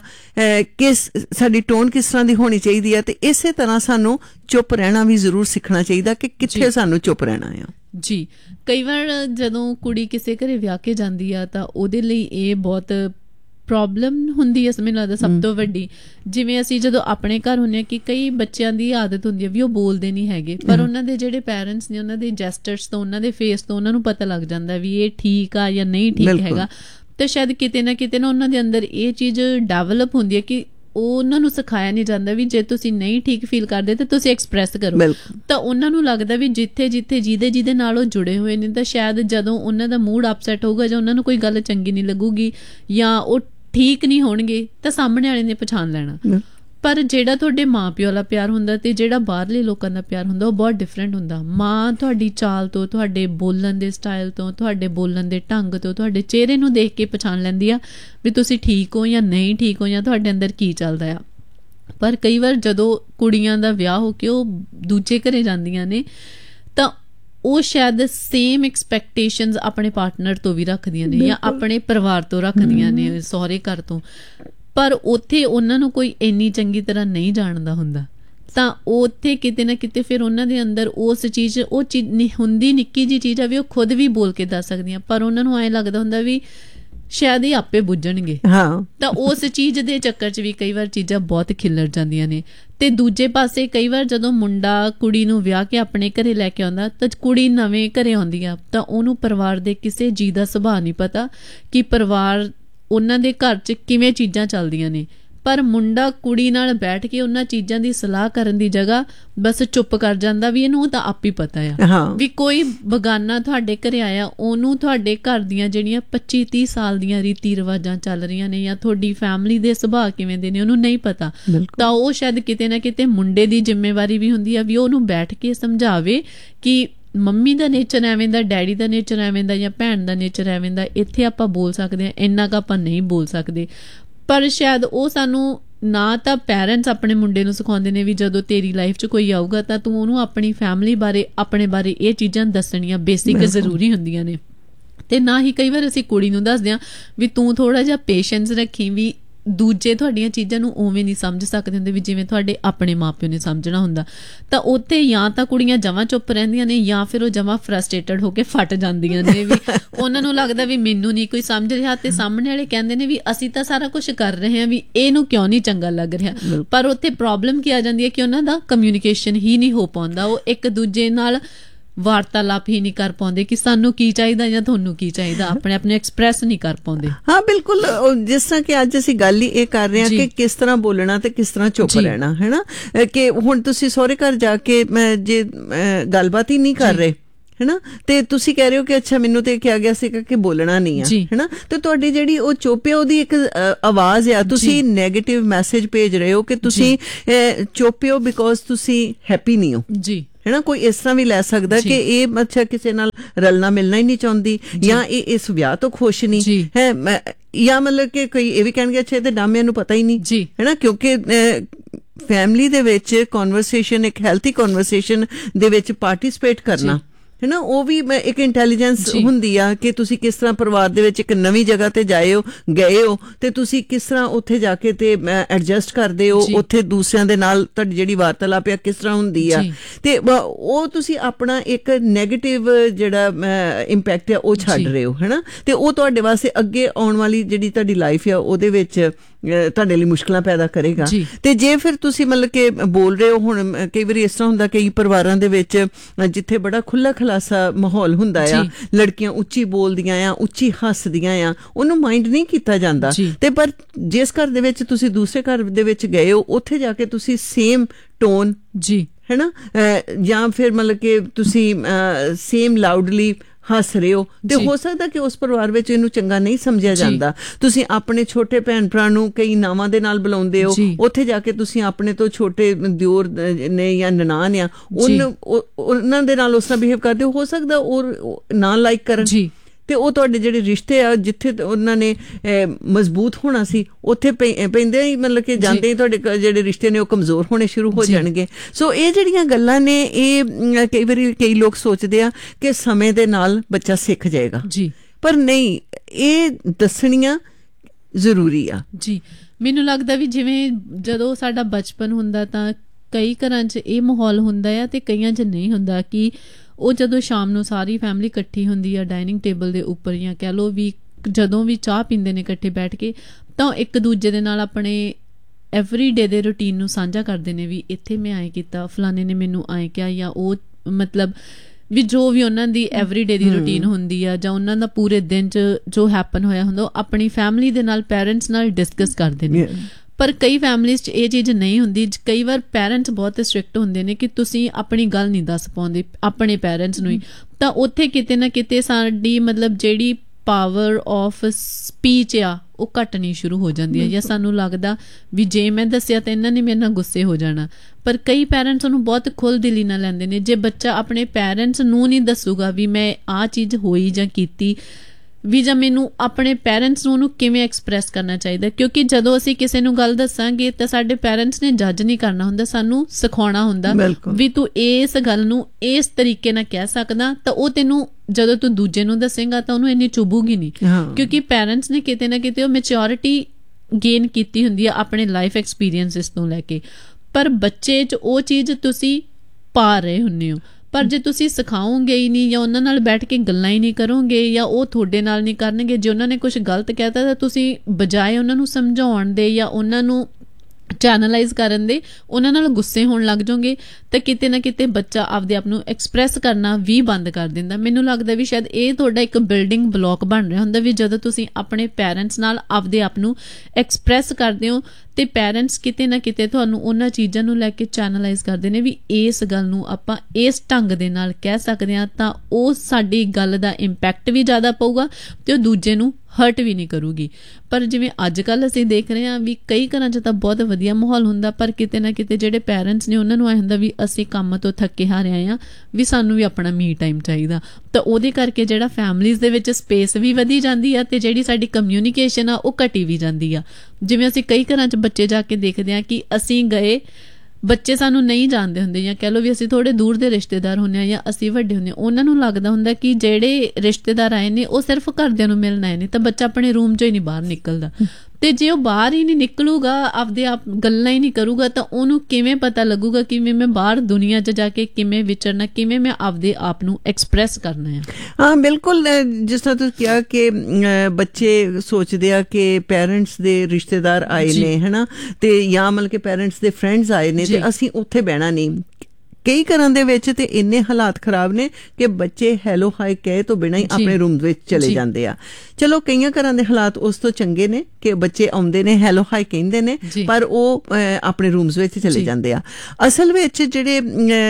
ਕਿਸ ਸਾਡੀ ਟੋਨ ਕਿਸ ਤਰ੍ਹਾਂ ਦੀ ਹੋਣੀ ਚਾਹੀਦੀ ਆ, ਤੇ ਇਸੇ ਤਰ੍ਹਾਂ ਸਾਨੂੰ ਚੁੱਪ ਰਹਿਣਾ ਵੀ ਜ਼ਰੂਰ ਸਿੱਖਣਾ ਚਾਹੀਦਾ ਕਿ ਕਿੱਥੇ ਸਾਨੂੰ ਚੁੱਪ ਰਹਿਣਾ ਆ ਜੀ। ਕਈ ਵਾਰ ਜਦੋਂ ਕੁੜੀ ਕਿਸੇ ਘਰੇ ਵਿਆਹ ਕੇ ਜਾਂਦੀ ਆ ਤਾਂ ਉਹਦੇ ਲਈ ਇਹ ਬਹੁਤ ਪ੍ਰੋਬਲਮ ਹੁੰਦੀ ਹੈ ਮੈਨੂੰ ਲੱਗਦਾ ਸਭ ਤੋਂ ਵੱਡੀ। ਜਿਵੇਂ ਅਸੀਂ ਜਦੋਂ ਆਪਣੇ ਘਰ ਹੁੰਦੇ ਹਾਂ ਕਿ ਕਈ ਬੱਚਿਆਂ ਦੀ ਆਦਤ ਹੁੰਦੀ ਹੈ ਵੀ ਉਹ ਬੋਲਦੇ ਨਹੀਂ ਹੈਗੇ, ਪਰ ਉਹਨਾਂ ਦੇ ਜਿਹੜੇ ਪੈਰੈਂਟਸ ਨੇ ਉਹਨਾਂ ਦੇ ਜੈਸਟਰਸ ਤੋਂ, ਉਹਨਾਂ ਦੇ ਫੇਸ ਤੋਂ ਉਹਨਾਂ ਨੂੰ ਪਤਾ ਲੱਗ ਜਾਂਦਾ ਵੀ ਇਹ ਠੀਕ ਆ ਜਾਂ ਨਹੀਂ ਠੀਕ ਹੈਗਾ। ਤੇ ਸ਼ਾਇਦ ਕਿਤੇ ਨਾ ਕਿਤੇ ਨਾ ਉਹਨਾਂ ਦੇ ਅੰਦਰ ਇਹ ਚੀਜ਼ ਡਿਵੈਲਪ ਹੁੰਦੀ ਹੈ ਕਿ ਉਹ ਉਹਨਾਂ ਨੂੰ ਸਿਖਾਇਆ ਨਹੀਂ ਜਾਂਦਾ ਵੀ ਜੇ ਤੁਸੀਂ ਨਹੀਂ ਠੀਕ ਫੀਲ ਕਰਦੇ ਤਾਂ ਤੁਸੀਂ ਐਕਸਪ੍ਰੈਸ ਕਰੋ। ਤਾਂ ਉਹਨਾਂ ਨੂੰ ਲੱਗਦਾ ਵੀ ਜਿੱਥੇ ਜਿੱਥੇ ਜਿਹਦੇ ਜਿਹਦੇ ਨਾਲ ਉਹ ਜੁੜੇ ਹੋਏ ਨੇ ਤਾਂ ਸ਼ਾਇਦ ਜਦੋਂ ਉਹਨਾਂ ਦਾ ਮੂਡ ਅਪਸੈਟ ਹੋਊਗਾ ਜਾਂ ਉਹਨਾਂ ਨੂੰ ਕੋਈ ਗੱਲ ਚੰਗੀ ਨਹੀਂ ਲੱਗੂਗੀ ਜਾਂ ਉਹ ਠੀਕ ਨਹੀਂ ਹੋਣਗੇ ਤਾਂ ਸਾਹਮਣੇ ਵਾਲੇ ਨੇ ਪਛਾਣ ਲੈਣਾ। ਪਰ ਜਿਹੜਾ ਤੁਹਾਡੇ ਮਾਂ ਪਿਓ ਵਾਲਾ ਪਿਆਰ ਹੁੰਦਾ ਤੇ ਜਿਹੜਾ ਬਾਹਰਲੇ ਲੋਕਾਂ ਦਾ ਪਿਆਰ ਹੁੰਦਾ ਉਹ ਬਹੁਤ ਡਿਫਰੈਂਟ ਹੁੰਦਾ। ਮਾਂ ਤੁਹਾਡੀ ਚਾਲ ਤੋਂ, ਤੁਹਾਡੇ ਬੋਲਣ ਦੇ ਸਟਾਈਲ ਤੋਂ, ਤੁਹਾਡੇ ਬੋਲਣ ਦੇ ਢੰਗ ਤੋਂ, ਤੁਹਾਡੇ ਚਿਹਰੇ ਨੂੰ ਦੇਖ ਕੇ ਪਛਾਣ ਲੈਂਦੀ ਆ ਵੀ ਤੁਸੀਂ ਠੀਕ ਹੋ ਜਾਂ ਨਹੀਂ ਠੀਕ ਹੋ ਜਾਂ ਤੁਹਾਡੇ ਅੰਦਰ ਕੀ ਚੱਲਦਾ ਆ। ਪਰ ਕਈ ਵਾਰ ਜਦੋਂ ਕੁੜੀਆਂ ਦਾ ਵਿਆਹ ਹੋ ਕੇ ਉਹ ਦੂਜੇ ਘਰੇ ਜਾਂਦੀਆਂ ਨੇ ਤਾਂ ਉਹ ਸ਼ਾਇਦ ਸੇਮ ਐਕਸਪੈਕਟੇਸ਼ਨਸ ਆਪਣੇ ਪਾਰਟਨਰ ਤੋਂ ਵੀ ਰੱਖਦੀਆਂ ਨੇ ਜਾਂ ਆਪਣੇ ਪਰਿਵਾਰ ਤੋਂ ਰੱਖਦੀਆਂ ਨੇ, ਸਹੁਰੇ ਘਰ ਤੋਂ। ਪਰ ਉੱਥੇ ਉਹਨਾਂ ਨੂੰ ਕੋਈ ਇੰਨੀ ਚੰਗੀ ਤਰ੍ਹਾਂ ਨਹੀਂ ਜਾਣਦਾ ਹੁੰਦਾ ਤਾਂ ਉੱਥੇ ਕਿਤੇ ਨਾ ਕਿਤੇ ਫਿਰ ਉਹਨਾਂ ਦੇ ਅੰਦਰ ਉਸ ਚੀਜ਼ ਉਹ ਚੀਜ਼ ਹੁੰਦੀ ਨਿੱਕੀ ਜਿਹੀ ਚੀਜ਼ ਆ ਵੀ ਉਹ ਖੁਦ ਵੀ ਬੋਲ ਕੇ ਦੱਸ ਸਕਦੀਆਂ, ਪਰ ਉਹਨਾਂ ਨੂੰ ਐਂ ਲੱਗਦਾ ਹੁੰਦਾ ਵੀ ਸ਼ਾਇਦ ਇਹ ਆਪੇ ਬੁੱਝਣਗੇ। ਹਾਂ, ਤਾਂ ਉਸ ਚੀਜ਼ ਦੇ ਚੱਕਰ 'ਚ ਵੀ ਕਈ ਵਾਰ ਚੀਜ਼ਾਂ ਬਹੁਤ ਖਿੱਲਰ ਜਾਂਦੀਆਂ ਨੇ। ਤੇ ਦੂਜੇ ਪਾਸੇ ਕਈ ਵਾਰ ਜਦੋਂ ਮੁੰਡਾ ਕੁੜੀ ਨੂੰ ਵਿਆਹ ਕੇ ਆਪਣੇ ਘਰੇ ਲੈ ਕੇ ਆਉਂਦਾ ਤਾਂ ਕੁੜੀ ਨਵੇਂ ਘਰੇ ਆਉਂਦੀ ਆ ਤਾਂ ਉਹਨੂੰ ਪਰਿਵਾਰ ਦੇ ਕਿਸੇ ਜੀਅ ਦਾ ਸੁਭਾਅ ਨਹੀਂ ਪਤਾ ਕਿ ਪਰਿਵਾਰ ਉਹਨਾਂ ਦੇ ਘਰ 'ਚ ਕਿਵੇਂ ਚੀਜ਼ਾਂ ਚੱਲਦੀਆਂ ਨੇ। ਪਰ ਮੁੰਡਾ ਕੁੜੀ ਨਾਲ ਬੈਠ ਕੇ ਉਹਨਾਂ ਚੀਜ਼ਾਂ ਦੀ ਸਲਾਹ ਕਰਨ ਦੀ ਜਗ੍ਹਾ ਬਸ ਚੁੱਪ ਕਰ ਜਾਂਦਾ ਵੀ ਇਹਨੂੰ ਤਾਂ ਆਪ ਹੀ ਪਤਾ ਆ ਵੀ ਕੋਈ ਬਗਾਨਾ ਤੁਹਾਡੇ ਘਰੇ ਆਇਆ, ਉਹਨੂੰ ਤੁਹਾਡੇ ਘਰ ਦੀਆਂ ਜਿਹੜੀਆਂ ਪੱਚੀ ਤੀਹ ਸਾਲ ਦੀਆਂ ਰੀਤੀ ਰਿਵਾਜਾਂ ਚੱਲ ਰਹੀਆਂ ਨੇ ਜਾਂ ਤੁਹਾਡੀ ਫੈਮਿਲੀ ਦੇ ਸੁਭਾਅ ਕਿਵੇਂ ਦੇ ਨੇ ਉਹਨੂੰ ਨਹੀਂ ਪਤਾ। ਤਾਂ ਉਹ ਸ਼ਾਇਦ ਕਿਤੇ ਨਾ ਕਿਤੇ ਮੁੰਡੇ ਦੀ ਜ਼ਿੰਮੇਵਾਰੀ ਵੀ ਹੁੰਦੀ ਆ ਵੀ ਉਹਨੂੰ ਬੈਠ ਕੇ ਸਮਝਾਵੇ ਕਿ ਮੰਮੀ ਦਾ ਨੇਚਰ ਐਵੇਂ ਦਾ, ਡੈਡੀ ਦਾ ਨੇਚਰ ਐਵੇਂ ਦਾ ਜਾਂ ਭੈਣ ਦਾ ਨੇਚਰ ਐਵੇਂ ਦਾ, ਇੱਥੇ ਆਪਾਂ ਬੋਲ ਸਕਦੇ ਹਾਂ, ਇੰਨਾ ਕੁ ਆਪਾਂ ਨਹੀਂ ਬੋਲ ਸਕਦੇ। ਪਰ ਸ਼ਾਇਦ ਉਹ ਸਾਨੂੰ ਨਾ ਤਾਂ ਪੈਰੈਂਟਸ ਆਪਣੇ ਮੁੰਡੇ ਨੂੰ ਸਿਖਾਉਂਦੇ ਨੇ ਵੀ ਜਦੋਂ ਤੇਰੀ ਲਾਈਫ 'ਚ ਕੋਈ ਆਊਗਾ ਤਾਂ ਤੂੰ ਉਹਨੂੰ ਆਪਣੀ ਫੈਮਿਲੀ ਬਾਰੇ ਆਪਣੇ ਬਾਰੇ ਇਹ ਚੀਜ਼ਾਂ ਦੱਸਣੀਆਂ ਬੇਸਿਕ ਜ਼ਰੂਰੀ ਹੁੰਦੀਆਂ ਨੇ। ਤੇ ਨਾ ਹੀ ਕਈ ਵਾਰ ਅਸੀਂ ਕੁੜੀ ਨੂੰ ਦੱਸਦੇ ਹਾਂ ਵੀ ਤੂੰ ਥੋੜਾ ਜਿਹਾ ਪੇਸ਼ੈਂਸ ਰੱਖੀ, ਵੀ ਦੂਜੇ ਤੁਹਾਡੀਆਂ ਚੀਜ਼ਾਂ ਨੂੰ ਉਵੇਂ ਨਹੀਂ ਸਮਝ ਸਕਦੇ ਹੁੰਦੇ ਵੀ ਜਿਵੇਂ ਤੁਹਾਡੇ ਆਪਣੇ ਮਾਪਿਓ ਨੇ ਸਮਝਣਾ ਹੁੰਦਾ। ਤਾਂ ਉੱਥੇ ਜਾਂ ਤਾਂ ਕੁੜੀਆਂ ਜਮਾਂ ਚੁੱਪ ਰਹਿੰਦੀਆਂ ਨੇ ਜਾਂ ਫਿਰ ਉਹ ਜਮਾਂ ਫਰਸਟ੍ਰੇਟਡ ਹੋ ਕੇ ਫਟ ਜਾਂਦੀਆਂ ਨੇ ਵੀ ਉਹਨਾਂ ਨੂੰ ਲੱਗਦਾ ਵੀ ਮੈਨੂੰ ਨਹੀਂ ਕੋਈ ਸਮਝ ਰਿਹਾ, ਤੇ ਸਾਹਮਣੇ ਵਾਲੇ ਕਹਿੰਦੇ ਨੇ ਵੀ ਅਸੀਂ ਤਾਂ ਸਾਰਾ ਕੁਛ ਕਰ ਰਹੇ ਹਾਂ ਵੀ ਇਹਨੂੰ ਕਿਉਂ ਨਹੀਂ ਚੰਗਾ ਲੱਗ ਰਿਹਾ। ਪਰ ਉੱਥੇ ਪ੍ਰੋਬਲਮ ਕੀ ਆ ਜਾਂਦੀ ਹੈ ਕਿ ਉਹਨਾਂ ਦਾ ਕਮਿਊਨੀਕੇਸ਼ਨ ਹੀ ਨਹੀਂ ਹੋ ਪਾਉਂਦਾ, ਉਹ ਇੱਕ ਦੂਜੇ ਨਾਲ ਵਾਰਤਾਲਾਪ ਹੀ ਨਹੀਂ ਕਰ ਪਾਉਂਦੇ ਕਿ ਸਾਨੂੰ ਕੀ ਚਾਹੀਦਾ ਜਾਂ ਤੁਹਾਨੂੰ ਕੀ ਚਾਹੀਦਾ, ਆਪਣੇ ਆਪਣੇ ਐਕਸਪ੍ਰੈਸ ਨਹੀਂ ਕਰ ਪਾਉਂਦੇ। ਹਾਂ ਬਿਲਕੁਲ, ਜਿਸ ਤਰ੍ਹਾਂ ਕਿ ਅੱਜ ਅਸੀਂ ਗੱਲ ਹੀ ਇਹ ਕਰ ਰਹੇ ਹਾਂ ਕਿ ਕਿਸ ਤਰ੍ਹਾਂ ਬੋਲਣਾ ਤੇ ਕਿਸ ਤਰ੍ਹਾਂ ਚੁੱਪ ਰਹਿਣਾ, ਹੈ ਨਾ। ਕਿ ਹੁਣ ਤੁਸੀਂ ਸਹੁਰੇ ਘਰ ਜਾ ਕੇ ਮੈਂ ਜੇ ਗੱਲਬਾਤ ਹੀ ਨਹੀਂ ਕਰ ਰਹੇ ਹੈਨਾ, ਤੇ ਤੁਸੀਂ ਕਹਿ ਰਹੇ ਹੋ ਕਿ ਅੱਛਾ ਮੈਨੂੰ ਤੇ ਕਿਹਾ ਗਿਆ ਸੀਗਾ ਕਿ ਬੋਲਣਾ ਨਹੀਂ ਆ, ਹੈਨਾ, ਤੇ ਤੁਹਾਡੀ ਜਿਹੜੀ ਉਹ ਚੁੱਪ ਹੈ ਉਹਦੀ ਇੱਕ ਆਵਾਜ਼ ਆ, ਤੁਸੀਂ ਨੈਗੇਟਿਵ ਮੈਸੇਜ ਭੇਜ ਰਹੇ ਹੋ ਕਿ ਤੁਸੀਂ ਚੁੱਪ ਹੋ ਬਿਕੋਜ਼ ਤੁਸੀਂ ਹੈਪੀ ਨਹੀਂ ਹੋ ਜੀ, ਹੈ ਨਾ। ਕੋਈ ਇਸ ਤਰ੍ਹਾਂ ਵੀ ਲੈ ਸਕਦਾ ਕਿ ਇਹ ਅੱਛਾ ਕਿਸੇ ਨਾਲ ਰਲਣਾ ਮਿਲਣਾ ਹੀ ਨਹੀਂ ਚਾਹੁੰਦੀ, ਜਾਂ ਇਹ ਇਸ ਵਿਆਹ ਤੋਂ ਖੁਸ਼ ਨਹੀਂ ਹੈ, ਜਾਂ ਮਤਲਬ ਕਿ ਕੋਈ ਇਹ ਵੀ ਕਹਿਣਗੇ ਅੱਛਾ ਇਹ ਤੇ ਡਾਮਿਆਂ ਨੂੰ ਪਤਾ ਹੀ ਨਹੀਂ, ਹੈ ਨਾ। ਕਿਉਂਕਿ ਫੈਮਿਲੀ ਦੇ ਵਿੱਚ ਕਨਵਰਸੇਸ਼ਨ, ਇੱਕ ਹੈਲਥੀ ਕਨਵਰਸੇਸ਼ਨ ਦੇ ਵਿੱਚ ਪਾਰਟਿਸਿਪੇਟ ਕਰਨਾ, ਹੈ ਨਾ, ਉਹ ਵੀ ਇੱਕ ਇੰਟੈਲੀਜੈਂਸ ਹੁੰਦੀ ਆ ਕਿ ਤੁਸੀਂ ਕਿਸ ਤਰ੍ਹਾਂ ਪਰਿਵਾਰ ਦੇ ਵਿੱਚ ਇੱਕ ਨਵੀਂ ਜਗ੍ਹਾ ਤੇ ਜਾਏ ਹੋ ਗਏ ਹੋ ਤੇ ਤੁਸੀਂ ਕਿਸ ਤਰ੍ਹਾਂ ਉੱਥੇ ਜਾ ਕੇ ਤੇ ਐਡਜਸਟ ਕਰਦੇ ਹੋ, ਉੱਥੇ ਦੂਸਰਿਆਂ ਦੇ ਨਾਲ ਤੁਹਾਡੀ ਜਿਹੜੀ ਵਾਰਤਾਲਾਪ ਆ ਕਿਸ ਤਰ੍ਹਾਂ ਹੁੰਦੀ ਆ, ਤੇ ਉਹ ਤੁਸੀਂ ਆਪਣਾ ਇੱਕ ਨੈਗੇਟਿਵ ਜਿਹੜਾ ਇੰਪੈਕਟ ਆ ਉਹ ਛੱਡ ਰਹੇ ਹੋ, ਹੈ ਨਾ। ਤੇ ਉਹ ਤੁਹਾਡੇ ਵਾਸਤੇ ਅੱਗੇ ਆਉਣ ਵਾਲੀ ਜਿਹੜੀ ਤੁਹਾਡੀ ਲਾਈਫ ਆ ਉਹਦੇ ਵਿੱਚ ਤੁਹਾਡੇ ਲਈ ਮੁਸ਼ਕਲਾਂ ਪੈਦਾ ਕਰੇਗਾ। ਤੇ ਜੇ ਫਿਰ ਤੁਸੀਂ ਮਤਲਬ ਕਿ ਬੋਲ ਰਹੇ ਹੋ, ਹੁਣ ਕਈ ਵਾਰੀ ਇਸ ਤਰ੍ਹਾਂ ਹੁੰਦਾ ਕਈ ਪਰਿਵਾਰਾਂ ਦੇ ਵਿੱਚ ਜਿੱਥੇ ਬੜਾ ਖੁੱਲਾ ਖਲਾਸਾ ਮਾਹੌਲ ਹੁੰਦਾ ਆ, ਲੜਕੀਆਂ ਉੱਚੀ ਬੋਲਦੀਆਂ ਆ, ਉੱਚੀ ਹੱਸਦੀਆਂ ਆ, ਉਹਨੂੰ ਮਾਈਂਡ ਨਹੀਂ ਕੀਤਾ ਜਾਂਦਾ, ਤੇ ਪਰ ਜਿਸ ਘਰ ਦੇ ਵਿੱਚ ਤੁਸੀਂ ਦੂਸਰੇ ਘਰ ਦੇ ਵਿੱਚ ਗਏ ਹੋ ਉੱਥੇ ਜਾ ਕੇ ਤੁਸੀਂ ਸੇਮ ਟੋਨ ਜੀ, ਹੈ ਨਾ, ਜਾਂ ਫਿਰ ਮਤਲਬ ਕਿ ਤੁਸੀਂ ਸੇਮ ਲਾਊਡਲੀ ਹੱਸ ਰਹੇ ਹੋ, ਤੇ ਹੋ ਸਕਦਾ ਕਿ ਉਸ ਪਰਿਵਾਰ ਵਿੱਚ ਇਹਨੂੰ ਚੰਗਾ ਨਹੀਂ ਸਮਝਿਆ ਜਾਂਦਾ। ਤੁਸੀਂ ਆਪਣੇ ਛੋਟੇ ਭੈਣ ਭਰਾ ਨੂੰ ਕਈ ਨਾਵਾਂ ਦੇ ਨਾਲ ਬੁਲਾਉਂਦੇ ਹੋ, ਉੱਥੇ ਜਾ ਕੇ ਤੁਸੀਂ ਆਪਣੇ ਤੋਂ ਛੋਟੇ ਦਿਓਰ ਨੇ ਜਾਂ ਨਨਾਣ ਆ ਉਹਨਾਂ ਦੇ ਨਾਲ ਉਸ ਤਰ੍ਹਾਂ ਬਿਹੇਵ ਕਰਦੇ ਹੋ, ਹੋ ਸਕਦਾ ਉਹ ਨਾ ਲਾਈਕ ਕਰਨ, ਤੇ ਉਹ ਤੁਹਾਡੇ ਜਿਹੜੇ ਰਿਸ਼ਤੇ ਆ ਜਿੱਥੇ ਉਹਨਾਂ ਨੇ ਮਜ਼ਬੂਤ ਹੋਣਾ ਸੀ ਉੱਥੇ ਪੈਂਦੇ ਹੀ ਮਤਲਬ ਕਿ ਜਾਂਦੇ ਹੀ ਤੁਹਾਡੇ ਜਿਹੜੇ ਰਿਸ਼ਤੇ ਨੇ ਉਹ ਕਮਜ਼ੋਰ ਹੋਣੇ ਸ਼ੁਰੂ ਹੋ ਜਾਣਗੇ। ਸੋ ਇਹ ਜਿਹੜੀਆਂ ਗੱਲਾਂ ਨੇ ਇਹ ਕਈ ਵਾਰੀ ਕਈ ਲੋਕ ਸੋਚਦੇ ਆ ਕਿ ਸਮੇਂ ਦੇ ਨਾਲ ਬੱਚਾ ਸਿੱਖ ਜਾਏਗਾ ਜੀ, ਪਰ ਨਹੀਂ, ਇਹ ਦੱਸਣੀਆਂ ਜ਼ਰੂਰੀ ਆ ਜੀ। ਮੈਨੂੰ ਲੱਗਦਾ ਵੀ ਜਿਵੇਂ ਜਦੋਂ ਸਾਡਾ ਬਚਪਨ ਹੁੰਦਾ ਤਾਂ ਕਈ ਘਰਾਂ 'ਚ ਇਹ ਮਾਹੌਲ ਹੁੰਦਾ ਆ ਤੇ ਕਈਆਂ 'ਚ ਨਹੀਂ ਹੁੰਦਾ, ਕਿ ਉਹ ਜਦੋਂ ਸ਼ਾਮ ਨੂੰ ਸਾਰੀ ਫੈਮਿਲੀ ਇਕੱਠੀ ਹੁੰਦੀ ਆ ਡਾਈਨਿੰਗ ਟੇਬਲ ਦੇ ਉੱਪਰ, ਜਾਂ ਕਹਿ ਲਓ ਵੀ ਜਦੋਂ ਵੀ ਚਾਹ ਪੀਂਦੇ ਨੇ ਇਕੱਠੇ ਬੈਠ ਕੇ, ਤਾਂ ਇੱਕ ਦੂਜੇ ਦੇ ਨਾਲ ਆਪਣੇ ਐਵਰੀ ਡੇ ਦੇ ਰੂਟੀਨ ਨੂੰ ਸਾਂਝਾ ਕਰਦੇ ਨੇ ਵੀ ਇੱਥੇ ਮੈਂ ਆਏ ਕੀਤਾ, ਫਲਾਣੇ ਨੇ ਮੈਨੂੰ ਆਏ ਕਿਹਾ, ਜਾਂ ਉਹ ਮਤਲਬ ਵੀ ਜੋ ਵੀ ਉਹਨਾਂ ਦੀ ਐਵਰੀ ਡੇ ਦੀ ਰੂਟੀਨ ਹੁੰਦੀ ਆ ਜਾਂ ਉਹਨਾਂ ਦਾ ਪੂਰੇ ਦਿਨ 'ਚ ਜੋ ਹੈਪਨ ਹੋਇਆ ਹੁੰਦਾ ਉਹ ਆਪਣੀ ਫੈਮਿਲੀ ਦੇ ਨਾਲ, ਪੈਰੈਂਟਸ ਨਾਲ ਡਿਸਕਸ ਕਰਦੇ ਨੇ। ਪਰ ਕਈ ਫੈਮਿਲੀਜ਼ 'ਚ ਇਹ ਚੀਜ਼ ਨਹੀਂ ਹੁੰਦੀ। ਕਈ ਵਾਰ ਪੈਰੈਂਟਸ ਬਹੁਤ ਸਟ੍ਰਿਕਟ ਹੁੰਦੇ ਨੇ ਕਿ ਤੁਸੀਂ ਆਪਣੀ ਗੱਲ ਨਹੀਂ ਦੱਸ ਪਾਉਂਦੇ ਆਪਣੇ ਪੈਰੈਂਟਸ ਨੂੰ ਹੀ, ਤਾਂ ਉੱਥੇ ਕਿਤੇ ਨਾ ਕਿਤੇ ਸਾਡੀ ਮਤਲਬ ਜਿਹੜੀ ਪਾਵਰ ਆਫ ਸਪੀਚ ਆ ਉਹ ਘਟਣੀ ਸ਼ੁਰੂ ਹੋ ਜਾਂਦੀ ਹੈ, ਜਾਂ ਸਾਨੂੰ ਲੱਗਦਾ ਵੀ ਜੇ ਮੈਂ ਦੱਸਿਆ ਤਾਂ ਇਹਨਾਂ ਨੇ ਮੇਰੇ ਨਾਲ ਗੁੱਸੇ ਹੋ ਜਾਣਾ। ਪਰ ਕਈ ਪੈਰੈਂਟਸ ਉਹਨੂੰ ਬਹੁਤ ਖੁੱਲ੍ਹ ਦਿਲੀ ਨਾਲ ਲੈਂਦੇ ਨੇ। ਜੇ ਬੱਚਾ ਆਪਣੇ ਪੈਰੈਂਟਸ ਨੂੰ ਨਹੀਂ ਦੱਸੂਗਾ ਵੀ ਮੈਂ ਆਹ ਚੀਜ਼ ਹੋਈ ਜਾਂ ਕੀਤੀ, ਵੀ ਜਾਂ ਮੈਨੂੰ ਆਪਣੇ ਪੈਰੈਂਟਸ ਨੂੰ ਉਹਨੂੰ ਕਿਵੇਂ ਐਕਸਪ੍ਰੈਸ ਕਰਨਾ ਚਾਹੀਦਾ, ਕਿਉਂਕਿ ਜਦੋਂ ਅਸੀਂ ਕਿਸੇ ਨੂੰ ਗੱਲ ਦੱਸਾਂਗੇ ਤਾਂ ਸਾਡੇ ਪੈਰੈਂਟਸ ਨੇ ਜੱਜ ਨਹੀਂ ਕਰਨਾ ਹੁੰਦਾ, ਸਾਨੂੰ ਸਿਖਾਉਣਾ ਹੁੰਦਾ ਵੀ ਤੂੰ ਇਸ ਗੱਲ ਨੂੰ ਇਸ ਤਰੀਕੇ ਨਾਲ ਕਹਿ ਸਕਦਾ, ਤਾਂ ਉਹ ਤੈਨੂੰ ਜਦੋਂ ਤੂੰ ਦੂਜੇ ਨੂੰ ਦੱਸੇਗਾ ਤਾਂ ਉਹਨੂੰ ਇੰਨੀ ਚੁਭੂਗੀ ਨਹੀਂ, ਕਿਉਂਕਿ ਪੈਰੈਂਟਸ ਨੇ ਕਿਤੇ ਨਾ ਕਿਤੇ ਉਹ ਮੈਚਿਓਰਿਟੀ ਗੇਨ ਕੀਤੀ ਹੁੰਦੀ ਆ ਆਪਣੇ ਲਾਈਫ ਐਕਸਪੀਰੀਅੰਸਿਸ ਤੋਂ ਲੈ ਕੇ। ਪਰ ਬੱਚੇ 'ਚ ਉਹ ਚੀਜ਼ ਤੁਸੀਂ ਪਾ ਰਹੇ ਹੁੰਦੇ ਹੋ, ਪਰ ਜੇ ਤੁਸੀਂ ਸਿਖਾਓਗੇ ਹੀ ਨਹੀਂ ਜਾਂ ਉਹਨਾਂ ਨਾਲ ਬੈਠ ਕੇ ਗੱਲਾਂ ਹੀ ਨਹੀਂ ਕਰੋਗੇ ਜਾਂ ਉਹ ਤੁਹਾਡੇ ਨਾਲ ਨਹੀਂ ਕਰਨਗੇ, ਜੇ ਉਹਨਾਂ ਨੇ ਕੁਛ ਗਲਤ ਕਹਿਤਾ ਤਾਂ ਤੁਸੀਂ ਬਜਾਏ ਉਹਨਾਂ ਨੂੰ ਸਮਝਾਉਣ ਦੇ ਜਾਂ ਉਹਨਾਂ ਨੂੰ ਚੈਨਲਾਈਜ਼ ਕਰਨ ਦੇ ਉਹਨਾਂ ਨਾਲ ਗੁੱਸੇ ਹੋਣ ਲੱਗ ਜਾਓਗੇ, ਤਾਂ ਕਿਤੇ ਨਾ ਕਿਤੇ ਬੱਚਾ ਆਪਦੇ ਆਪ ਨੂੰ ਐਕਸਪ੍ਰੈਸ ਕਰਨਾ ਵੀ ਬੰਦ ਕਰ ਦਿੰਦਾ। ਮੈਨੂੰ ਲੱਗਦਾ ਵੀ ਸ਼ਾਇਦ ਇਹ ਤੁਹਾਡਾ ਇੱਕ ਬਿਲਡਿੰਗ ਬਲੌਕ ਬਣ ਰਿਹਾ ਹੁੰਦਾ ਵੀ ਜਦੋਂ ਤੁਸੀਂ ਆਪਣੇ ਪੈਰੈਂਟਸ ਨਾਲ ਆਪਦੇ ਆਪ ਨੂੰ ਐਕਸਪ੍ਰੈਸ ਕਰਦੇ ਹੋ ਤੇ ਪੈਰੈਂਟਸ ਕਿਤੇ ਨਾ ਕਿਤੇ ਤੁਹਾਨੂੰ ਉਹਨਾਂ ਚੀਜ਼ਾਂ ਨੂੰ ਲੈ ਕੇ ਚੈਨਲਾਈਜ਼ ਕਰਦੇ ਨੇ ਵੀ ਇਸ ਗੱਲ ਨੂੰ ਆਪਾਂ ਇਸ ਢੰਗ ਦੇ ਨਾਲ ਕਹਿ ਸਕਦੇ ਹਾਂ, ਤਾਂ ਉਹ ਸਾਡੀ ਗੱਲ ਦਾ ਇੰਪੈਕਟ ਵੀ ਜ਼ਿਆਦਾ ਪਊਗਾ ਤੇ ਉਹ ਦੂਜੇ ਨੂੰ ਹਰਟ ਵੀ ਨਹੀਂ ਕਰੂਗੀ। ਪਰ ਜਿਵੇਂ ਅੱਜ ਕੱਲ੍ਹ ਅਸੀਂ ਦੇਖ ਰਹੇ ਹਾਂ ਵੀ ਕਈ ਘਰਾਂ 'ਚ ਤਾਂ ਬਹੁਤ ਵਧੀਆ ਮਾਹੌਲ ਹੁੰਦਾ, ਪਰ ਕਿਤੇ ਨਾ ਕਿਤੇ ਜਿਹੜੇ ਪੈਰੈਂਟਸ ਨੇ ਉਹਨਾਂ ਨੂੰ ਐਂ ਹੁੰਦਾ ਵੀ ਅਸੀਂ ਕੰਮ ਤੋਂ ਥੱਕੇ ਹਾਰੇ ਆਏ ਹਾਂ, ਵੀ ਸਾਨੂੰ ਵੀ ਆਪਣਾ ਮੀ ਟਾਈਮ ਚਾਹੀਦਾ। ਤਾਂ ਉਹਦੇ ਕਰਕੇ ਜਿਹੜਾ ਫੈਮਲੀਜ਼ ਦੇ ਵਿੱਚ ਸਪੇਸ ਵੀ ਵਧੀ ਜਾਂਦੀ ਆ ਤੇ ਜਿਹੜੀ ਸਾਡੀ ਕਮਿਊਨੀਕੇਸ਼ਨ ਆ ਉਹ ਘਟੀ ਵੀ ਜਾਂਦੀ ਆ। ਜਿਵੇਂ ਅਸੀਂ ਕਈ ਘਰਾਂ 'ਚ ਬੱਚੇ ਜਾ ਕੇ ਦੇਖਦੇ ਹਾਂ ਕਿ ਅਸੀਂ ਗਏ, ਬੱਚੇ ਸਾਨੂੰ ਨਹੀਂ ਜਾਣਦੇ ਹੁੰਦੇ ਜਾਂ ਕਹਿ ਲਓ ਵੀ ਅਸੀਂ ਥੋੜ੍ਹੇ ਦੂਰ ਦੇ ਰਿਸ਼ਤੇਦਾਰ ਹੁੰਦੇ ਹਾਂ ਜਾਂ ਅਸੀਂ ਵੱਡੇ ਹੁੰਦੇ ਹਾਂ, ਉਹਨਾਂ ਨੂੰ ਲੱਗਦਾ ਹੁੰਦਾ ਕਿ ਜਿਹੜੇ ਰਿਸ਼ਤੇਦਾਰ ਆਏ ਨੇ ਉਹ ਸਿਰਫ ਘਰਦਿਆਂ ਨੂੰ ਮਿਲਣ ਆਏ ਨੇ, ਤਾਂ ਬੱਚਾ ਆਪਣੇ ਰੂਮ 'ਚੋਂ ਹੀ ਨਹੀਂ ਬਾਹਰ ਨਿਕਲਦਾ। ਤੇ ਜੇ ਉਹ ਬਾਹਰ ਹੀ ਨਹੀਂ ਨਿਕਲੂਗਾ, ਆਪਦੇ ਆਪ ਗੱਲਾਂ ਹੀ ਨਹੀਂ ਕਰੂਗਾ, ਤਾਂ ਉਹਨੂੰ ਕਿਵੇਂ ਪਤਾ ਲੱਗੂਗਾ ਕਿਵੇਂ ਮੈਂ ਬਾਹਰ ਦੁਨੀਆ 'ਚ ਜਾ ਕੇ ਕਿਵੇਂ ਵਿਚਰਨਾ, ਕਿਵੇਂ ਮੈਂ ਆਪਦੇ ਆਪ ਨੂੰ ਐਕਸਪ੍ਰੈਸ ਕਰਨਾ ਹੈ। ਹਾਂ ਬਿਲਕੁਲ, ਜਿਸ ਤਰ੍ਹਾਂ ਤੁਸੀਂ ਕਿਹਾ ਕਿ ਬੱਚੇ ਸੋਚਦੇ ਆ ਕਿ ਪੇਰੈਂਟਸ ਦੇ ਰਿਸ਼ਤੇਦਾਰ ਆਏ ਨੇ ਹੈ ਨਾ, ਤੇ ਜਾਂ ਮਤਲਬ ਕਿ ਪੇਰੈਂਟਸ ਦੇ ਫਰੈਂਡਸ ਆਏ ਨੇ ਤੇ ਅਸੀਂ ਉੱਥੇ ਬਹਿਣਾ ਨਹੀਂ। ਕਈ ਘਰਾਂ ਦੇ ਵਿੱਚ ਤੇ ਇੰਨੇ ਹਾਲਾਤ ਖਰਾਬ ਨੇ ਕਿ ਬੱਚੇ ਹੈਲੋ ਹਾਈ ਕਹੇ ਤੋਂ ਬਿਨਾਂ ਹੀ ਆਪਣੇ ਰੂਮ ਵਿੱਚ ਚਲੇ ਜਾਂਦੇ ਆ। ਚਲੋ ਕਈਆਂ ਘਰਾਂ ਦੇ ਹਾਲਾਤ ਉਸ ਤੋਂ ਚੰਗੇ ਨੇ ਕਿ ਬੱਚੇ ਆਉਂਦੇ ਨੇ, ਹੈਲੋ ਹਾਈ ਕਹਿੰਦੇ ਨੇ, ਪਰ ਉਹ ਆਪਣੇ ਰੂਮਸ ਵਿੱਚ ਚਲੇ ਜਾਂਦੇ ਆ। ਅਸਲ ਵਿੱਚ ਜਿਹੜੇ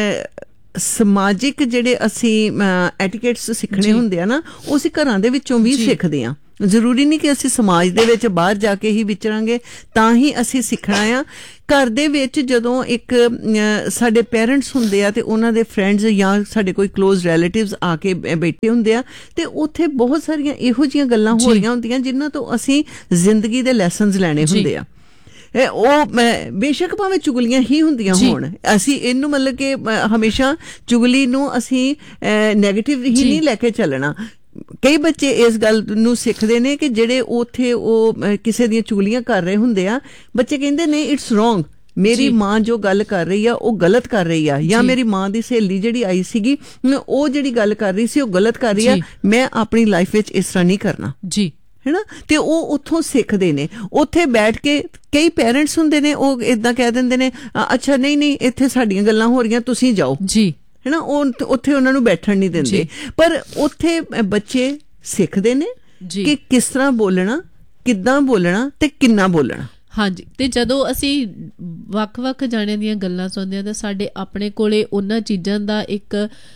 ਸਮਾਜਿਕ ਜਿਹੜੇ ਅਸੀਂ ਐਟੀਕੇਟਸ ਸਿੱਖਣੇ ਹੁੰਦੇ ਆ ਨਾ, ਉਹ ਅਸੀਂ ਘਰਾਂ ਦੇ ਵਿੱਚੋਂ ਵੀ ਸਿੱਖਦੇ ਆ। ਜ਼ਰੂਰੀ ਨਹੀਂ ਕਿ ਅਸੀਂ ਸਮਾਜ ਦੇ ਵਿੱਚ ਬਾਹਰ ਜਾ ਕੇ ਹੀ ਵਿਚਰਾਂਗੇ ਤਾਂ ਹੀ ਅਸੀਂ ਸਿੱਖਣਾ ਆ। ਘਰ ਦੇ ਵਿੱਚ ਜਦੋਂ ਇੱਕ ਸਾਡੇ ਪੇਰੈਂਟਸ ਹੁੰਦੇ ਆ ਤੇ ਉਹਨਾਂ ਦੇ ਫਰੈਂਡਸ ਜਾਂ ਸਾਡੇ ਕੋਈ ਕਲੋਜ਼ ਰਿਲੇਟਿਵਸ ਆ ਕੇ ਬੈਠੇ ਹੁੰਦੇ ਆ ਤੇ ਉੱਥੇ ਬਹੁਤ ਸਾਰੀਆਂ ਇਹੋ ਜਿਹੀਆਂ ਗੱਲਾਂ ਹੋ ਰਹੀਆਂ ਹੁੰਦੀਆਂ ਜਿਨ੍ਹਾਂ ਤੋਂ ਅਸੀਂ ਜ਼ਿੰਦਗੀ ਦੇ ਲੈਸਨਸ ਲੈਣੇ ਹੁੰਦੇ ਆ। ਉਹ ਬੇਸ਼ੱਕ ਭਾਵੇਂ ਚੁਗਲੀਆਂ ਹੀ ਹੁੰਦੀਆਂ ਹੋਣ, ਅਸੀਂ ਇਹਨੂੰ ਮਤਲਬ ਕਿ ਹਮੇਸ਼ਾ ਚੁਗਲੀ ਨੂੰ ਅਸੀਂ ਨੈਗੇਟਿਵ ਹੀ ਨਹੀਂ ਲੈ ਕੇ ਚੱਲਣਾ। ਕਈ ਬੱਚੇ ਇਸ ਗੱਲ ਨੂੰ ਸਿੱਖਦੇ ਨੇ ਕਿ ਜਿਹੜੇ ਉੱਥੇ ਉਹ ਕਿਸੇ ਦੀਆਂ ਚੁਗਲੀਆਂ ਕਰ ਰਹੇ ਹੁੰਦੇ ਆ, ਬੱਚੇ ਕਹਿੰਦੇ ਨੇ ਇਟਸ ਰੋਂਗ, ਮੇਰੀ ਮਾਂ ਜੋ ਗੱਲ ਕਰ ਰਹੀ ਆ ਉਹ ਗਲਤ ਕਰ ਰਹੀ ਆ, ਜਾਂ ਮੇਰੀ ਮਾਂ ਦੀ ਸਹੇਲੀ ਜਿਹੜੀ ਆਈ ਸੀਗੀ ਉਹ ਜਿਹੜੀ ਗੱਲ ਕਰ ਰਹੀ ਸੀ ਉਹ ਗਲਤ ਕਰ ਰਹੀ ਆ, ਮੈਂ ਆਪਣੀ ਲਾਈਫ ਵਿੱਚ ਇਸ ਤਰ੍ਹਾਂ ਨਹੀਂ ਕਰਨਾ ਜੀ, ਹੈ ਨਾ। ਤੇ ਉਹ ਉੱਥੋਂ ਸਿੱਖਦੇ ਨੇ। ਉੱਥੇ ਬੈਠ ਕੇ ਕਈ ਪੇਰੈਂਟਸ ਹੁੰਦੇ ਨੇ ਉਹ ਏਦਾਂ ਕਹਿ ਦਿੰਦੇ ਨੇ, ਅੱਛਾ ਨਹੀਂ ਨਹੀਂ ਇੱਥੇ ਸਾਡੀਆਂ ਗੱਲਾਂ ਹੋ ਰਹੀਆਂ, ਤੁਸੀਂ ਜਾਓ ਜੀ, ਹੈ ਨਾ। ਉਹ ਉੱਥੇ ਉਹਨਾਂ ਨੂੰ ਬੈਠਣ ਨਹੀਂ ਦਿੰਦੇ, ਪਰ ਉੱਥੇ ਬੱਚੇ ਸਿੱਖਦੇ ਨੇ ਕਿ ਕਿਸ ਤਰ੍ਹਾਂ ਬੋਲਣਾ, ਕਿੱਦਾਂ ਬੋਲਣਾ ਤੇ ਕਿੰਨਾ ਬੋਲਣਾ। ਹਾਂਜੀ, ਤੇ ਜਦੋਂ ਅਸੀਂ ਵੱਖ-ਵੱਖ ਜਾਣਿਆਂ ਦੀਆਂ ਗੱਲਾਂ ਸੁਣਦੇ ਹਾਂ ਤਾਂ ਸਾਡੇ ਆਪਣੇ ਕੋਲੇ ਉਹਨਾਂ ਚੀਜ਼ਾਂ ਦਾ ਇੱਕ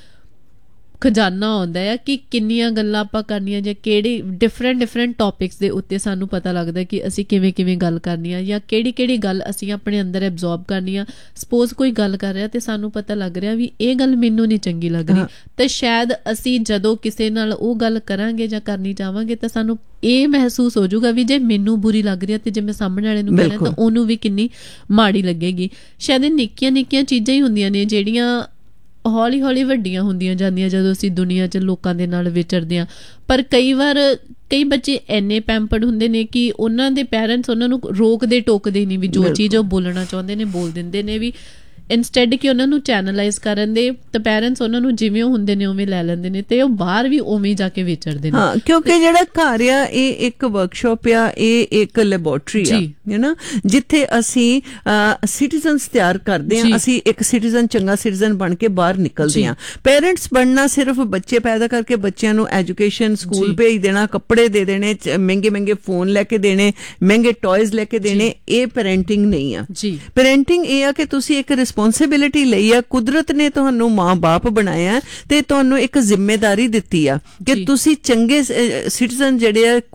ਖਜ਼ਾਨਾ ਆਉਂਦਾ ਆ ਕਿ ਕਿੰਨੀਆਂ ਗੱਲਾਂ ਆਪਾਂ ਕਰਨੀਆਂ ਜਾਂ ਕਿਹੜੀ ਡਿਫਰੈਂਟ ਡਿਫਰੈਂਟ ਟੌਪਿਕਸ ਦੇ ਉੱਤੇ ਸਾਨੂੰ ਪਤਾ ਲੱਗਦਾ ਕਿ ਅਸੀਂ ਕਿਵੇਂ ਕਿਵੇਂ ਗੱਲ ਕਰਨੀ ਆ ਜਾਂ ਕਿਹੜੀ ਕਿਹੜੀ ਗੱਲ ਅਸੀਂ ਆਪਣੇ ਅੰਦਰ ਐਬਜ਼ੌਰਬ ਕਰਨੀ ਆ। ਸਪੋਜ਼ ਕੋਈ ਗੱਲ ਕਰ ਰਿਹਾ ਤੇ ਸਾਨੂੰ ਪਤਾ ਲੱਗ ਰਿਹਾ ਵੀ ਇਹ ਗੱਲ ਮੈਨੂੰ ਨਹੀਂ ਚੰਗੀ ਲੱਗ ਰਹੀ, ਤੇ ਸ਼ਾਇਦ ਅਸੀਂ ਜਦੋਂ ਕਿਸੇ ਨਾਲ ਉਹ ਗੱਲ ਕਰਾਂਗੇ ਜਾਂ ਕਰਨੀ ਚਾਹਾਂਗੇ ਤਾਂ ਸਾਨੂੰ ਇਹ ਮਹਿਸੂਸ ਹੋ ਜਾਊਗਾ ਵੀ ਜੇ ਮੈਨੂੰ ਬੁਰੀ ਲੱਗ ਰਹੀ ਹੈ ਤੇ ਜੇ ਮੈਂ ਸਾਹਮਣੇ ਵਾਲੇ ਨੂੰ ਕਹਿ ਰਿਹਾ ਤਾਂ ਉਹਨੂੰ ਵੀ ਕਿੰਨੀ ਮਾੜੀ ਲੱਗੇਗੀ। ਸ਼ਾਇਦ ਇਹ ਨਿੱਕੀਆਂ ਨਿੱਕੀਆਂ ਚੀਜ਼ਾਂ ਹੀ ਹੁੰਦੀਆਂ ਨੇ ਜਿਹੜੀਆਂ ਹੌਲੀ ਹੌਲੀ ਵੱਡੀਆਂ ਹੁੰਦੀਆਂ ਜਾਂਦੀਆਂ ਜਦੋਂ ਅਸੀਂ ਦੁਨੀਆ 'ਚ ਲੋਕਾਂ ਦੇ ਨਾਲ ਵਿਚਰਦੇ ਹਾਂ। ਪਰ ਕਈ ਵਾਰ ਕਈ ਬੱਚੇ ਇੰਨੇ ਪੈਂਪਰਡ ਹੁੰਦੇ ਨੇ ਕਿ ਉਹਨਾਂ ਦੇ ਪੈਰੈਂਟਸ ਉਹਨਾਂ ਨੂੰ ਰੋਕਦੇ ਟੋਕਦੇ ਨਹੀਂ, ਵੀ ਜੋ ਚੀਜ਼ ਉਹ ਬੋਲਣਾ ਚਾਹੁੰਦੇ ਨੇ ਬੋਲ ਦਿੰਦੇ ਨੇ, ਵੀ ਇੰਸਟੈਡ ਕਿ ਉਹਨਾਂ ਨੂੰ ਚੈਨਲਾਈਜ਼ ਕਰਨ ਦੇ ਤਾਂ ਪੈਰੈਂਟਸ ਉਹਨਾਂ ਨੂੰ ਜਿਵੇਂ ਉਹ ਹੁੰਦੇ ਨੇ ਉਵੇਂ ਲੈ ਲੈਂਦੇ ਨੇ ਤੇ ਉਹ ਬਾਹਰ ਵੀ ਉਵੇਂ ਜਾ ਕੇ ਵਿਚਰਦੇ ਨੇ। ਹਾਂ, ਕਿਉਂਕਿ ਜਿਹੜਾ ਘਰ ਆ ਇਹ ਇੱਕ ਵਰਕਸ਼ਾਪ ਆ, ਇਹ ਇੱਕ ਲੈਬੋਰਟਰੀ ਆ, ਹੈ ਨਾ, ਜਿੱਥੇ ਅਸੀਂ ਸਿਟੀਜ਼ਨਸ ਤਿਆਰ ਕਰਦੇ ਹਾਂ। ਅਸੀਂ ਇੱਕ ਸਿਟੀਜ਼ਨ, ਚੰਗਾ ਸਿਟੀਜ਼ਨ ਬਣ ਕੇ ਬਾਹਰ ਨਿਕਲਦੇ ਹਾਂ। ਪੇਰੈਂਟਸ ਬਣਨਾ ਸਿਰਫ ਬੱਚੇ ਪੈਦਾ ਕਰਕੇ ਬੱਚਿਆਂ ਨੂੰ ਐਜੂਕੇਸ਼ਨ, ਸਕੂਲ ਭੇਜ ਦੇਣਾ, ਕੱਪੜੇ ਦੇ ਦੇਣੇ, ਮਹਿੰਗੇ ਮਹਿੰਗੇ ਫੋਨ ਲੈ ਕੇ ਦੇਣੇ, ਮਹਿੰਗੇ ਟॉयਜ਼ ਲੈ ਕੇ ਦੇਣੇ, ਇਹ ਪੈਰੈਂਟਿੰਗ ਨਹੀਂ ਆ। ਪੈਰੈਂਟਿੰਗ ਇਹ ਆ ਕਿ ਤੁਸੀਂ ਇੱਕ ਰਿਸਪੌਂਸਿਬਿਲਿਟੀ ਲਈ ਆ, ਕੁਦਰਤ ਨੇ ਤੁਹਾਨੂੰ ਮਾਂ ਬਾਪ ਬਣਾਇਆ ਤੇ ਤੁਹਾਨੂੰ ਇੱਕ ਜ਼ਿੰਮੇਵਾਰੀ ਦਿੱਤੀ ਆ ਕਿ ਤੁਸੀਂ ਚੰਗੇ ਸਿਟੀਜ਼ਨ ਜਿਹੜੇ ਆ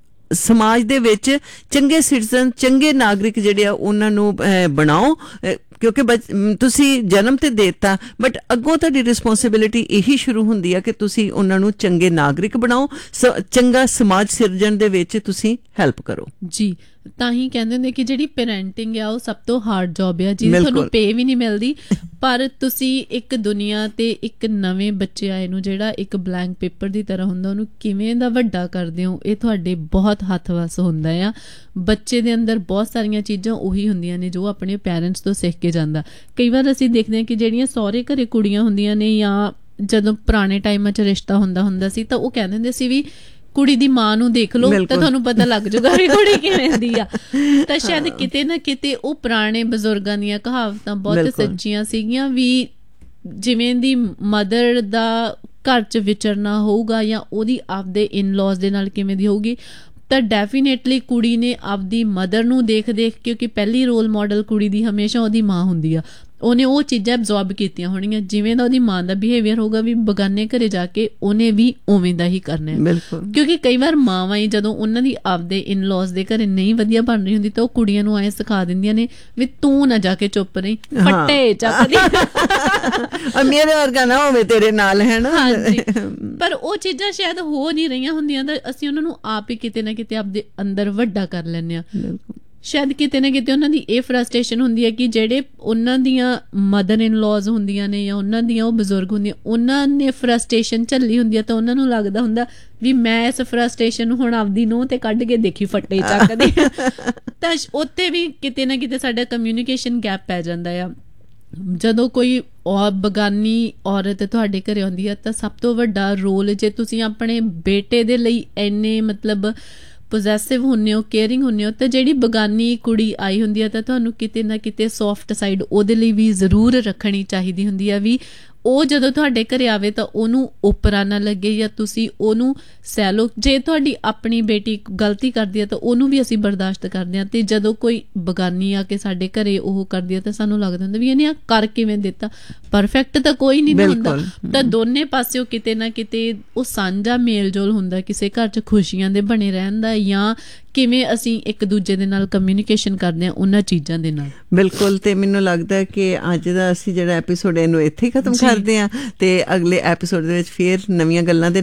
ਸਮਾਜ ਦੇ ਵਿੱਚ, ਚੰਗੇ ਸਿਟੀਜ਼ਨ, ਚੰਗੇ ਨਾਗਰਿਕ ਜਿਹੜੇ ਆ ਉਹਨਾਂ ਨੂੰ ਬਣਾਓ। ਕਿਉਂਕਿ ਤੁਸੀਂ ਜਨਮ ਤੇ ਦੇਤਾ, ਬਟ ਅੱਗੋਂ ਤੁਹਾਡੀ ਰਿਸਪੌਂਸਿਬਿਲਿਟੀ ਇਹੀ ਸ਼ੁਰੂ ਹੁੰਦੀ ਆ ਕਿ ਤੁਸੀਂ ਉਹਨਾਂ ਨੂੰ ਚੰਗੇ ਨਾਗਰਿਕ ਬਣਾਓ, ਚੰਗਾ ਸਮਾਜ ਸਿਰਜਣ ਦੇ ਵਿੱਚ ਤੁਸੀਂ ਹੈਲਪ ਕਰੋ ਜੀ। ਤਾਂ ਹੀ ਕਹਿੰਦੇ ਹੁੰਦੇ ਕਿ ਜਿਹੜੀ ਪੈਰੈਂਟਿੰਗ ਆ ਉਹ ਸਭ ਤੋਂ ਹਾਰਡ ਜੌਬ ਆ, ਜਿਹਦੀ ਤੁਹਾਨੂੰ ਪੇ ਵੀ ਨਹੀਂ ਮਿਲਦੀ, ਪਰ ਤੁਸੀਂ ਇੱਕ ਦੁਨੀਆ ਤੇ ਇੱਕ ਨਵੇਂ ਬੱਚੇ ਆਏ ਨੂੰ ਜਿਹੜਾ ਇੱਕ ਬਲੈਂਕ ਪੇਪਰ ਦੀ ਤਰ੍ਹਾਂ ਹੁੰਦਾ ਉਹਨੂੰ ਕਿਵੇਂ ਦਾ ਵੱਡਾ ਕਰਦੇ ਹੋ, ਇਹ ਤੁਹਾਡੇ ਬਹੁਤ ਹੱਥ ਵੱਸ ਹੁੰਦਾ ਆ। ਬੱਚੇ ਦੇ ਅੰਦਰ ਬਹੁਤ ਸਾਰੀਆਂ ਚੀਜ਼ਾਂ ਉਹੀ ਹੁੰਦੀਆਂ ਨੇ ਜੋ ਆਪਣੇ ਪੈਰੈਂਟਸ ਤੋਂ ਸਿੱਖ ਕੇ ਜਾਂਦਾ। ਕਈ ਵਾਰ ਅਸੀਂ ਦੇਖਦੇ ਹਾਂ ਕਿ ਜਿਹੜੀਆਂ ਸਹੁਰੇ ਘਰੇ ਕੁੜੀਆਂ ਹੁੰਦੀਆਂ ਨੇ ਜਾਂ ਜਦੋਂ ਪੁਰਾਣੇ ਟਾਈਮਾਂ 'ਚ ਰਿਸ਼ਤਾ ਹੁੰਦਾ ਹੁੰਦਾ ਸੀ ਤਾਂ ਉਹ ਕਹਿੰਦੇ ਹੁੰਦੇ ਸੀ ਵੀ ਕੁੜੀ ਦੀ ਮਾਂ ਨੂੰ ਦੇਖ ਲਓ ਤਾਂ ਤੁਹਾਨੂੰ ਪਤਾ ਲੱਗ ਜਾਊਗਾ ਵੀ ਕੁੜੀ ਕਿਵੇਂ ਦੀ ਆ। ਤਾਂ ਸ਼ਾਇਦ ਕਿਤੇ ਨਾ ਕਿਤੇ ਉਹ ਪੁਰਾਣੇ ਬਜ਼ੁਰਗਾਂ ਦੀਆਂ ਕਹਾਵਤਾਂ ਬਹੁਤ ਸੱਚੀਆਂ ਸੀਗੀਆਂ ਵੀ ਜਿਵੇਂ ਦੀ ਮਦਰ ਦਾ ਘਰ 'ਚ ਵਿਚਰਨਾ ਹੋਊਗਾ ਜਾਂ ਉਹਦੀ ਆਪਦੇ ਇਨ-ਲॉज ਦੇ ਨਾਲ ਕਿਵੇਂ ਦੀ ਹੋਊਗੀ, ਤਾਂ ਡੈਫੀਨੇਟਲੀ ਕੁੜੀ ਨੇ ਆਪਦੀ ਮਦਰ ਨੂੰ ਦੇਖ ਦੇਖ, ਕਿਉਂਕਿ ਪਹਿਲੀ ਰੋਲ ਮਾਡਲ ਕੁੜੀ ਦੀ ਹਮੇਸ਼ਾ ਉਹਦੀ ਮਾਂ ਹੁੰਦੀ ਆ, ਉਹਨੇ ਉਹ ਚੀਜ਼ਾਂ ਐਬਜ਼ੌਰਬ ਕੀਤੀਆਂ ਹੋਣਗੀਆਂ। ਜਿਵੇਂ ਦਾ ਉਹਦੀ ਮਾਂ ਦਾ ਬਿਹੇਵੀਅਰ ਹੋਊਗਾ ਵੀ ਬਗਾਨੇ ਘਰੇ ਜਾ ਕੇ ਉਹਨੇ ਵੀ ਉਵੇਂ ਦਾ ਹੀ ਕਰਨਾ ਹੈ। ਬਿਲਕੁਲ, ਕਿਉਂਕਿ ਕਈ ਵਾਰ ਮਾਵਾਂ ਹੀ ਜਦੋਂ ਉਹਨਾਂ ਦੀ ਆਪਦੇ ਇਨ-ਲॉज ਦੇ ਘਰੇ ਨਹੀਂ ਵਧੀਆ ਬਣ ਰਹੀ ਹੁੰਦੀ ਤਾਂ ਉਹ ਕੁੜੀਆਂ ਨੂੰ ਐਂ ਸਿਖਾ ਦਿੰਦੀਆਂ ਨੇ ਵੀ ਤੂੰ ਨਾ ਜਾ ਕੇ ਚੁੱਪ ਰਹੀ, ਫੱਟੇ ਚੱਕਦੀ ਮੇਰੇ ਵਰਗਾ ਨਾ ਹੋਵੇ ਤੇਰੇ ਨਾਲ, ਹੈ ਨਾ। ਹਾਂਜੀ, ਪਰ ਉਹ ਚੀਜ਼ਾਂ ਸ਼ਾਇਦ ਹੋ ਨਹੀਂ ਰਹੀਆਂ ਹੁੰਦੀਆਂ ਤਾਂ ਅਸੀਂ ਉਹਨਾਂ ਨੂੰ ਆਪ ਹੀ ਕਿਤੇ ਨਾ ਕਿਤੇ ਆਪਦੇ ਅੰਦਰ ਵੱਡਾ ਕਰ ਲੈਂਦੇ ਹਾਂ। ਸ਼ਾਇਦ ਕਿਤੇ ਨਾ ਕਿਤੇ ਉਹਨਾਂ ਦੀ ਇਹ ਫਰਸਟ੍ਰੇਸ਼ਨ ਹੁੰਦੀ ਹੈ ਕਿ ਜਿਹੜੇ ਉਹਨਾਂ ਦੀਆਂ ਮਦਰ ਇਨ ਲॉज ਹੁੰਦੀਆਂ ਨੇ ਜਾਂ ਉਹਨਾਂ ਦੀਆਂ ਉਹ ਬਜ਼ੁਰਗ ਹੁੰਦੀਆਂ, ਉਹਨਾਂ ਨੇ ਫਰਸਟ੍ਰੇਸ਼ਨ ਝੱਲੀ ਹੁੰਦੀ ਹੈ ਤਾਂ ਉਹਨਾਂ ਨੂੰ ਲੱਗਦਾ ਹੁੰਦਾ ਵੀ ਮੈਂ ਇਸ ਫਰਸਟ੍ਰੇਸ਼ਨ ਨੂੰ ਹੁਣ ਆਪਦੀ ਨੂੰਹ ਤੇ ਕੱਢ ਕੇ ਦੇਖੀ ਫੱਟੇ ਚੱਕਦੇ। ਤਾਂ ਉੱਥੇ ਵੀ ਕਿਤੇ ਨਾ ਕਿਤੇ ਸਾਡਾ ਕਮਿਊਨੀਕੇਸ਼ਨ ਗੈਪ ਪੈ ਜਾਂਦਾ ਆ। ਜਦੋਂ ਕੋਈ ਔਰ ਬਗਾਨੀ ਔਰਤ ਤੁਹਾਡੇ ਘਰੇ ਆਉਂਦੀ ਹੈ ਤਾਂ ਸਭ ਤੋਂ ਵੱਡਾ ਰੋਲ, ਜੇ ਤੁਸੀਂ ਆਪਣੇ ਬੇਟੇ ਦੇ ਲਈ ਇੰਨੇ ਮਤਲਬ ਪੋਜ਼ੈਸਿਵ ਹੁੰਦੇ ਹੋ, ਕੇਅਰਿੰਗ ਹੁੰਦੇ ਹੋ, ਤਾਂ ਜਿਹੜੀ ਬਗਾਨੀ ਕੁੜੀ ਆਈ ਹੁੰਦੀ ਹੈ ਤਾਂ ਤੁਹਾਨੂੰ ਕਿਤੇ ਨਾ ਕਿਤੇ ਸੌਫਟ ਸਾਈਡ ਉਹਦੇ ਲਈ ਵੀ ਜ਼ਰੂਰ ਰੱਖਣੀ ਚਾਹੀਦੀ ਹੁੰਦੀ ਹੈ ਵੀ ਉਹ ਜਦੋਂ ਤੁਹਾਡੇ ਘਰੇ ਆਵੇ ਤਾਂ ਉਹਨੂੰ ਓਪਰਾ ਨਾ ਲੱਗੇ ਜਾਂ ਤੁਸੀਂ ਉਹਨੂੰ ਸਹਿ। ਜੇ ਤੁਹਾਡੀ ਆਪਣੀ ਬੇਟੀ ਗਲਤੀ ਕਰਦੀ ਹੈ ਤਾਂ ਉਹਨੂੰ ਵੀ ਅਸੀਂ ਬਰਦਾਸ਼ਤ ਕਰਦੇ ਹਾਂ, ਤੇ ਜਦੋਂ ਕੋਈ ਬਗਾਨੀ ਆ ਕੇ ਸਾਡੇ ਘਰੇ ਉਹ ਕਰਦੀ ਹੈ ਤਾਂ ਸਾਨੂੰ ਲੱਗਦਾ ਹੁੰਦਾ ਵੀ ਇਹਨੇ ਆ ਕਰ ਕਿਵੇਂ ਦਿੱਤਾ। ਪਰਫੈਕਟ ਤਾਂ ਕੋਈ ਨਹੀਂ ਹੁੰਦਾ, ਤਾਂ ਦੋਨੇ ਪਾਸਿਓਂ ਕਿਤੇ ਨਾ ਕਿਤੇ ਉਹ ਸਾਂਝਾ ਮੇਲ ਜੋਲ ਹੁੰਦਾ ਕਿਸੇ ਘਰ 'ਚ ਖੁਸ਼ੀਆਂ ਦੇ ਬਣੇ ਰਹਿਣ ਦਾ, ਜਾਂ ਕਿਵੇਂ ਅਸੀਂ ਇੱਕ ਦੂਜੇ ਦੇ ਨਾਲ ਕਮਿਊਨੀਕੇਸ਼ਨ ਕਰਦੇ ਹਾਂ ਉਹਨਾਂ ਚੀਜ਼ਾਂ ਦੇ ਨਾਲ। ਬਿਲਕੁਲ, ਤੇ ਮੈਨੂੰ ਲੱਗਦਾ ਕਿ ਅੱਜ ਦਾ ਅਸੀਂ ਜਿਹੜਾ ਐਪੀਸੋਡ ਇਹਨੂੰ ਇੱਥੇ ਹੀ ਖਤਮ ਕਰਦੇ ਹਾਂ ਤੇ ਅਗਲੇ ਐਪੀਸੋਡ ਦੇ ਵਿੱਚ ਫੇਰ ਨਵੀਆਂ ਗੱਲਾਂ ਦੇ